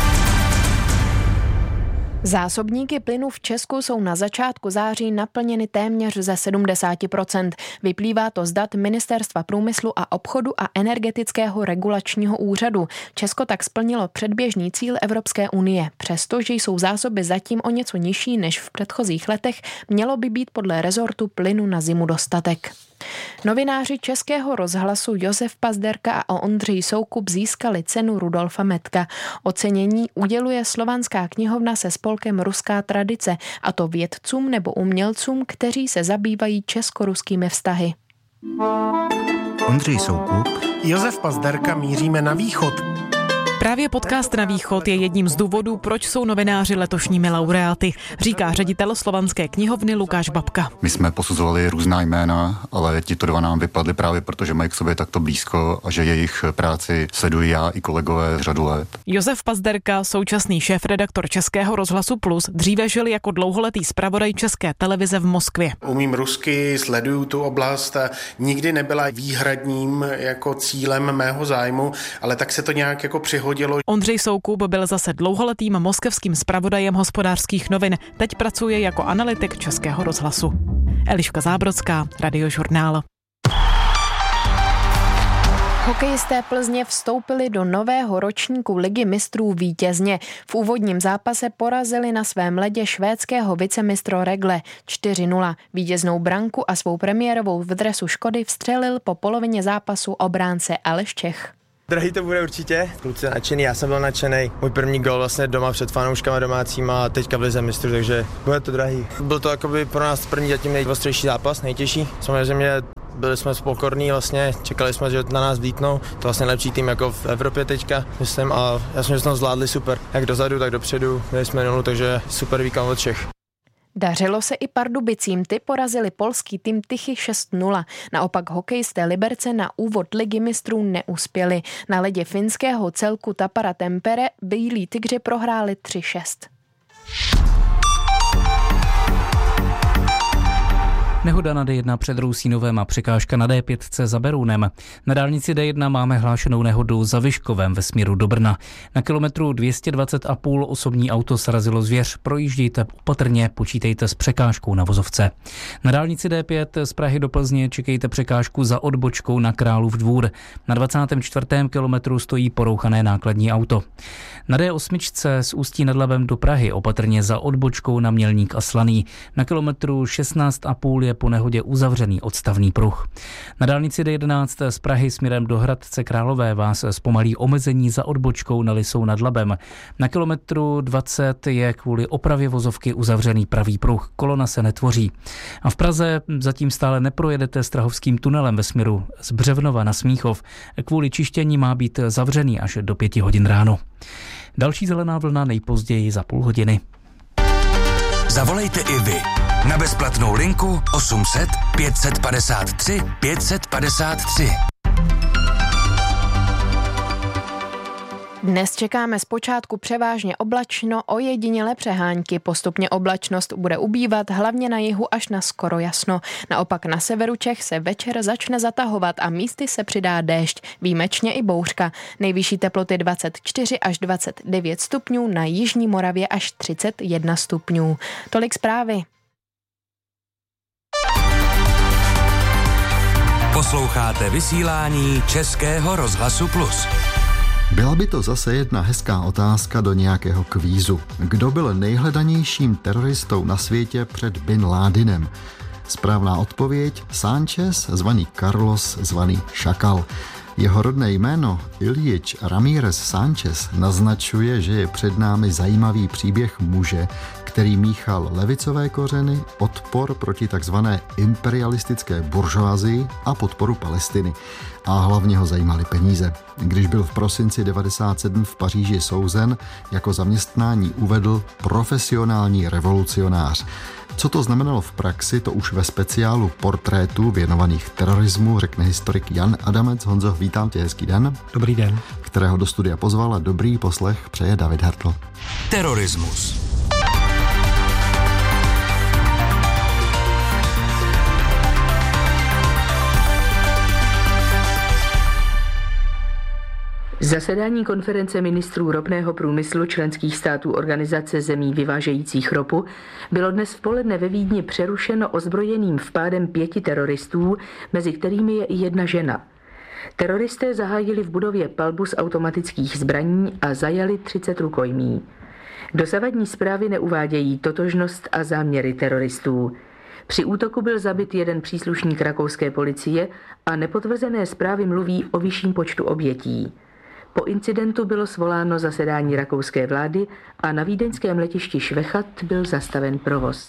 Zásobníky plynu v Česku jsou na začátku září naplněny téměř ze sedmdesát procent. Vyplývá to z dat Ministerstva průmyslu a obchodu a Energetického regulačního úřadu. Česko tak splnilo předběžný cíl Evropské unie. Přestože jsou zásoby zatím o něco nižší než v předchozích letech, mělo by být podle rezortu plynu na zimu dostatek. Novináři Českého rozhlasu Josef Pazderka a Ondřej Soukup získali cenu Rudolfa Metka. Ocenění uděluje Slovanská knihovna se spolkem Ruská tradice, a to vědcům nebo umělcům, kteří se zabývají česko-ruskými vztahy. Ondřej Soukup, Josef Pazderka, míříme na východ. Právě podcast Na východ je jedním z důvodů, proč jsou novináři letošními laureáty, říká ředitel Slovanské knihovny Lukáš Babka. My jsme posuzovali různá jména, ale tito dva nám vypadly právě proto, že mají k sobě takto blízko a že jejich práci sleduji já i kolegové řadu let. Josef Pazderka, současný šéfredaktor Českého rozhlasu Plus, dříve žil jako dlouholetý zpravodaj České televize v Moskvě. Umím rusky, sleduju tu oblast a nikdy nebyla výhradním jako cílem mého zájmu, ale tak se to nějak jako přihodilo. Ondřej Soukup byl zase dlouholetým moskevským zpravodajem Hospodářských novin. Teď pracuje jako analytik Českého rozhlasu. Eliška Zábrodská, Radiožurnál. Hokejisté Plzně vstoupili do nového ročníku Ligy mistrů vítězně. V úvodním zápase porazili na svém ledě švédského vicemistro Rögle čtyři nula. Vítěznou branku a svou premiérovou v dresu Škody vstřelil po polovině zápasu obránce Aleš Čech. Drahý to bude určitě, kluci nadšený, já jsem byl nadšený. Můj první gól vlastně doma před fanouškama domácíma a teďka v lize mistrů, takže bude to drahý. Byl to jakoby pro nás první zatím nejostřejší zápas, nejtěžší. Samozřejmě byli jsme spokorní, vlastně čekali jsme, že na nás vlítnou. To vlastně lepší tým jako v Evropě teďka, myslím, a já jsem, že jsme to zvládli super. Jak dozadu, tak dopředu, měli jsme nulu, takže super výkon od všech. Dařilo se i Pardubicím, ty porazili polský tým Tychy šest nula. Naopak hokejisté Liberce na úvod Ligy mistrů neuspěli. Na ledě finského celku Tappara Tampere bílí tygři prohráli tři šest. Nehoda na D jedna před Rousínovem a překážka na D pět za Berounem. Na dálnici D jedna máme hlášenou nehodu za Vyškovem ve směru do Brna. Na kilometru dvě stě dvacet a půl osobní auto srazilo zvěř. Projíždějte opatrně, počítejte s překážkou na vozovce. Na dálnici D pět z Prahy do Plzně čekejte překážku za odbočkou na Králův Dvůr. Na dvacátém čtvrtém kilometru stojí porouchané nákladní auto. Na D osm z Ústí nad Labem do Prahy opatrně za odbočkou na Mělník a Slaný. Na kilometru šestnáct a půl je po nehodě uzavřený odstavný pruh. Na dálnici D jedenáct z Prahy směrem do Hradce Králové vás zpomalí omezení za odbočkou na Lisou nad Labem. Na kilometru dvacet je kvůli opravě vozovky uzavřený pravý pruh. Kolona se netvoří. A v Praze zatím stále neprojedete Strahovským tunelem ve směru z Břevnova na Smíchov. Kvůli čištění má být zavřený až do pěti hodin ráno. Další zelená vlna nejpozději za půl hodiny. Zavolejte i vy na bezplatnou linku osm set pět set padesát tři pět set padesát tři. Dnes čekáme zpočátku převážně oblačno, ojedinělé přehánky. Postupně oblačnost bude ubývat, hlavně na jihu až na skoro jasno. Naopak na severu Čech se večer začne zatahovat a místy se přidá déšť, výjimečně i bouřka. Nejvyšší teploty dvacet čtyři až dvacet devět stupňů, na jižní Moravě až třicet jedna stupňů. Tolik zprávy. Posloucháte vysílání Českého rozhlasu Plus. Byla by to zase jedna hezká otázka do nějakého kvízu. Kdo byl nejhledanějším teroristou na světě před Bin Ládinem? Správná odpověď: Sánchez, zvaný Carlos, zvaný Šakal. Jeho rodné jméno Ilyich Ramírez Sánchez naznačuje, že je před námi zajímavý příběh muže, který míchal levicové kořeny, odpor proti takzvané imperialistické buržoazii a podporu Palestiny. A hlavně ho zajímaly peníze. Když byl v prosinci devadesát sedm v Paříži souzen, jako zaměstnání uvedl profesionální revolucionář. Co to znamenalo v praxi, to už ve speciálu portrétů věnovaných terorismu řekne historik Jan Adamec. Honzo, vítám tě, hezký den. Dobrý den. Kterého do studia pozval a dobrý poslech přeje David Hertl. Terorismus. Zasedání konference ministrů ropného průmyslu členských států Organizace zemí vyvážejících ropu bylo dnes v poledne ve Vídni přerušeno ozbrojeným vpádem pěti teroristů, mezi kterými je i jedna žena. Teroristé zahájili v budově palbu z automatických zbraní a zajali třicet rukojmí. Dosavadní zprávy neuvádějí totožnost a záměry teroristů. Při útoku byl zabit jeden příslušník rakouské policie a nepotvrzené zprávy mluví o vyšším počtu obětí. Po incidentu bylo svoláno zasedání rakouské vlády a na vídeňském letišti Švechat byl zastaven provoz.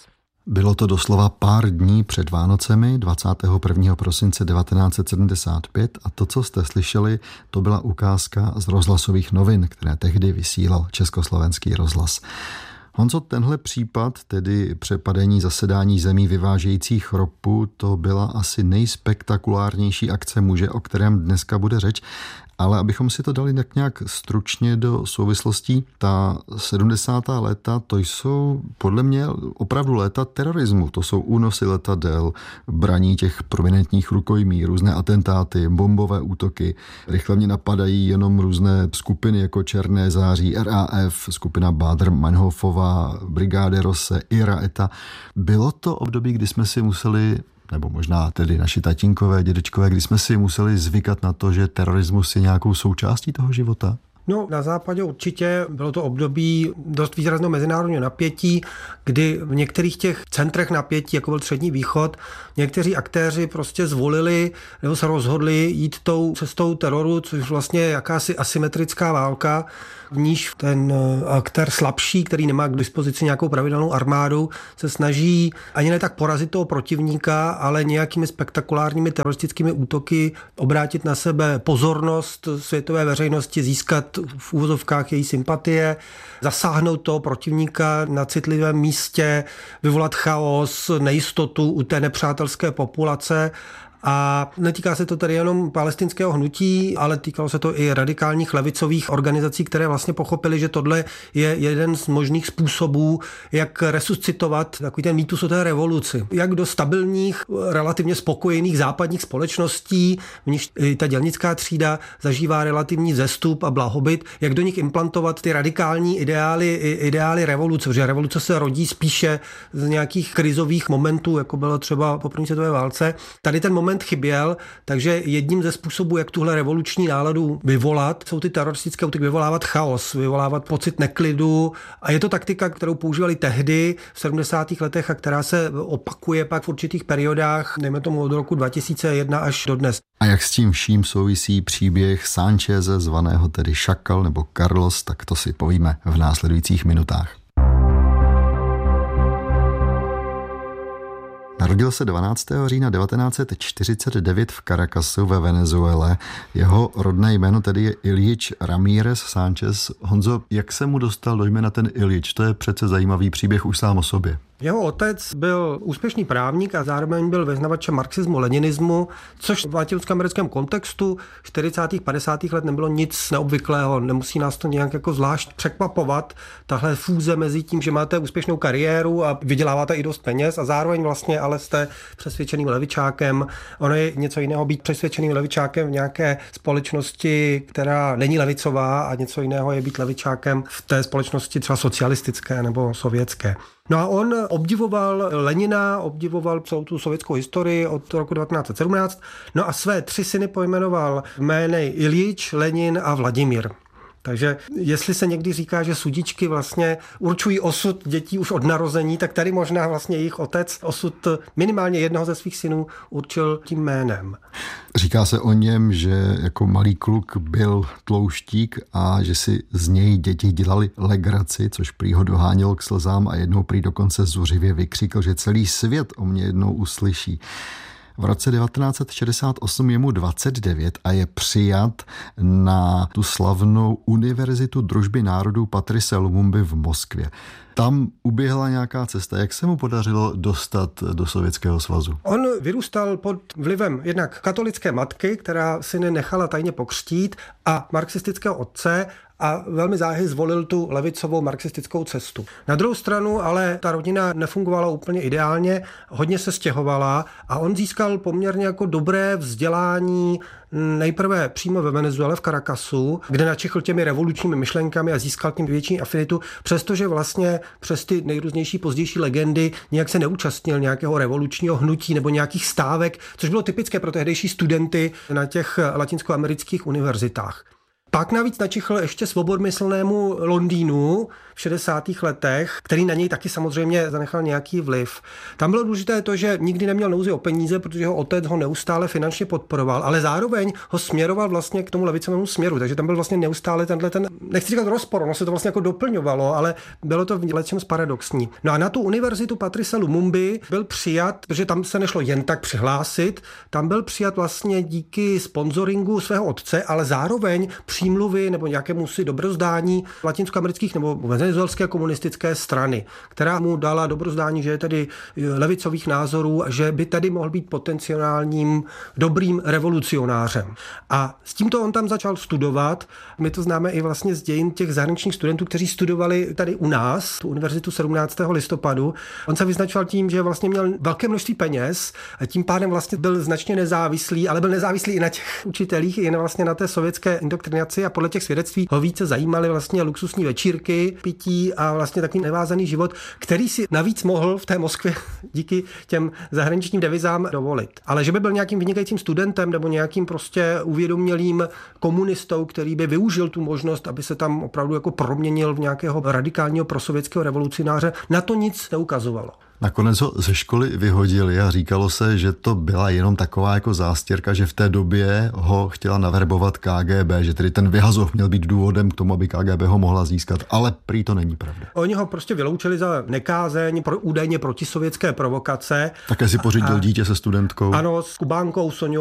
Bylo to doslova pár dní před Vánocemi, dvacátého prvního prosince devatenáct set sedmdesát pět, a to, co jste slyšeli, to byla ukázka z rozhlasových novin, které tehdy vysílal Československý rozhlas. Honzo, tenhle případ, tedy přepadení zasedání zemí vyvážejících ropu, to byla asi nejspektakulárnější akce muže, o kterém dneska bude řeč. Ale abychom si to dali tak nějak stručně do souvislostí, ta sedmdesátá léta, to jsou podle mě opravdu léta terorismu. To jsou únosy letadel, braní těch prominentních rukojmí, různé atentáty, bombové útoky. Rychle mě napadají jenom různé skupiny jako Černé září, R A F, skupina Baader-Meinhofová, Brigáde Rosse, Ira Eta. Bylo to období, kdy jsme si museli, nebo možná tedy naši tatínkové, dědečkové, kdy jsme si museli zvykat na to, že terorismus je nějakou součástí toho života? No, na západě určitě bylo to období dost výrazného mezinárodního napětí, kdy v některých těch centrech napětí, jako byl Střední východ, někteří aktéři prostě zvolili nebo se rozhodli jít tou cestou teroru, což vlastně je jakási asymetrická válka, v níž ten aktér slabší, který nemá k dispozici nějakou pravidelnou armádu, se snaží ani ne tak porazit toho protivníka, ale nějakými spektakulárními teroristickými útoky obrátit na sebe pozornost světové veřejnosti, získat v úvozovkách její sympatie, zasáhnout toho protivníka na citlivém místě, vyvolat chaos, nejistotu u té nepřátelské populace. A netýká se to tady jenom palestinského hnutí, ale týkalo se to i radikálních levicových organizací, které vlastně pochopili, že tohle je jeden z možných způsobů, jak resuscitovat takový ten mýtus o té revoluci. Jak do stabilních, relativně spokojených západních společností, v níž ta dělnická třída zažívá relativní vzestup a blahobyt, jak do nich implantovat ty radikální ideály, ideály revoluce, protože revoluce se rodí spíše z nějakých krizových momentů, jako bylo třeba po první světové válce. Tady ten moment chyběl, takže jedním ze způsobů, jak tuhle revoluční náladu vyvolat, jsou ty teroristické útoky, vyvolávat chaos, vyvolávat pocit neklidu, a je to taktika, kterou používali tehdy v sedmdesátých letech a která se opakuje pak v určitých periodách, dejme tomu od roku dva tisíce jedna až do dnes. A jak s tím vším souvisí příběh Sancheze, zvaného tedy Šakal nebo Carlos, tak to si povíme v následujících minutách. Narodil se dvanáctého října devatenáct set čtyřicet devět v Caracasu ve Venezuele. Jeho rodné jméno tedy je Ilyich Ramírez Sánchez. Honzo, jak se mu dostal do jména ten Ilyich? To je přece zajímavý příběh už sám o sobě. Jeho otec byl úspěšný právník a zároveň byl vyznavačem marxismu, leninismu, což v latinskoamerickém kontextu čtyřicátých padesátých let nebylo nic neobvyklého. Nemusí nás to nějak jako zvlášť překvapovat. Tahle fúze mezi tím, že máte úspěšnou kariéru a vyděláváte i dost peněz a zároveň vlastně ale jste přesvědčeným levičákem. Ono je něco jiného být přesvědčeným levičákem v nějaké společnosti, která není levicová, a něco jiného je být levičákem v té společnosti třeba socialistické nebo sovětské. No a on obdivoval Lenina, obdivoval celou tu sovětskou historii od roku devatenáct set sedmnáct, no a své tři syny pojmenoval jmény Ilyich, Lenin a Vladimír. Takže jestli se někdy říká, že sudičky vlastně určují osud dětí už od narození, tak tady možná vlastně jejich otec osud minimálně jednoho ze svých synů určil tím jménem. Říká se o něm, že jako malý kluk byl tlouštík a že si z něj děti dělali legraci, což prý ho dohánělo k slzám, a jednou prý dokonce zuřivě vykřikl, že celý svět o mě jednou uslyší. V roce devatenáct set šedesát osm je mu dvacet devět a je přijat na tu slavnou Univerzitu družby národů Patrice Lumumby v Moskvě. Tam uběhla nějaká cesta. Jak se mu podařilo dostat do Sovětského svazu? On vyrůstal pod vlivem jednak katolické matky, která syny nechala tajně pokřtít, a marxistického otce, a velmi záhy zvolil tu levicovou marxistickou cestu. Na druhou stranu ale ta rodina nefungovala úplně ideálně, hodně se stěhovala a on získal poměrně jako dobré vzdělání nejprve přímo ve Venezuele v Caracasu, kde načichl těmi revolučními myšlenkami a získal tím větší afinitu, přestože vlastně přes ty nejrůznější pozdější legendy nějak se neúčastnil nějakého revolučního hnutí nebo nějakých stávek, což bylo typické pro tehdejší studenty na těch latinskoamerických univerzitách. Pak navíc načichl ještě svobodmyslnému Londýnu, v šedesátých letech, který na něj taky samozřejmě zanechal nějaký vliv. Tam bylo důležité to, že nikdy neměl nouzi o peníze, protože jeho otec ho neustále finančně podporoval, ale zároveň ho směroval vlastně k tomu levicovému směru, takže tam byl vlastně neustále tenhle ten, nechci říkat rozpor, ono se to vlastně jako doplňovalo, ale bylo to v něčem paradoxní. No a na tu univerzitu Patrice Lumumby byl přijat, protože tam se nešlo jen tak přihlásit, tam byl přijat vlastně díky sponzoringu svého otce, ale zároveň přímluvy nebo nějakému si dobrozdání latinskoamerických nebo venezuelské komunistické strany, která mu dala dobrozdání, že je tedy levicových názorů a že by tady mohl být potenciálním dobrým revolucionářem. A s tímto on tam začal studovat. My to známe i vlastně z dějin těch zahraničních studentů, kteří studovali tady u nás, tu univerzitu sedmnáctého listopadu. On se vyznačoval tím, že vlastně měl velké množství peněz a tím pádem vlastně byl značně nezávislý, ale byl nezávislý i na těch učitelích, i na vlastně na té sovětské indoktrinaci a podle těch svědectví ho více zajímaly vlastně luxusní večírky, pití a vlastně takový nevázaný život, který si navíc mohl v té Moskvě díky těm zahraničním devizám dovolit. Ale že by byl nějakým vynikajícím studentem nebo nějakým prostě uvědomělým komunistou, který by využil tu možnost, aby se tam opravdu jako proměnil v nějakého radikálního prosovětského revolucionáře, na to nic neukazovalo. Nakonec ho ze školy vyhodili a říkalo se, že to byla jenom taková jako zástěrka, že v té době ho chtěla naverbovat K G B, že tedy ten vyhazov měl být důvodem k tomu, aby K G B ho mohla získat, ale prý to není pravda. Oni ho prostě vyloučili za nekázeň, pro údajně protisovětské provokace. Také si pořídil a, dítě se studentkou. Ano, s Kubánkou Soňou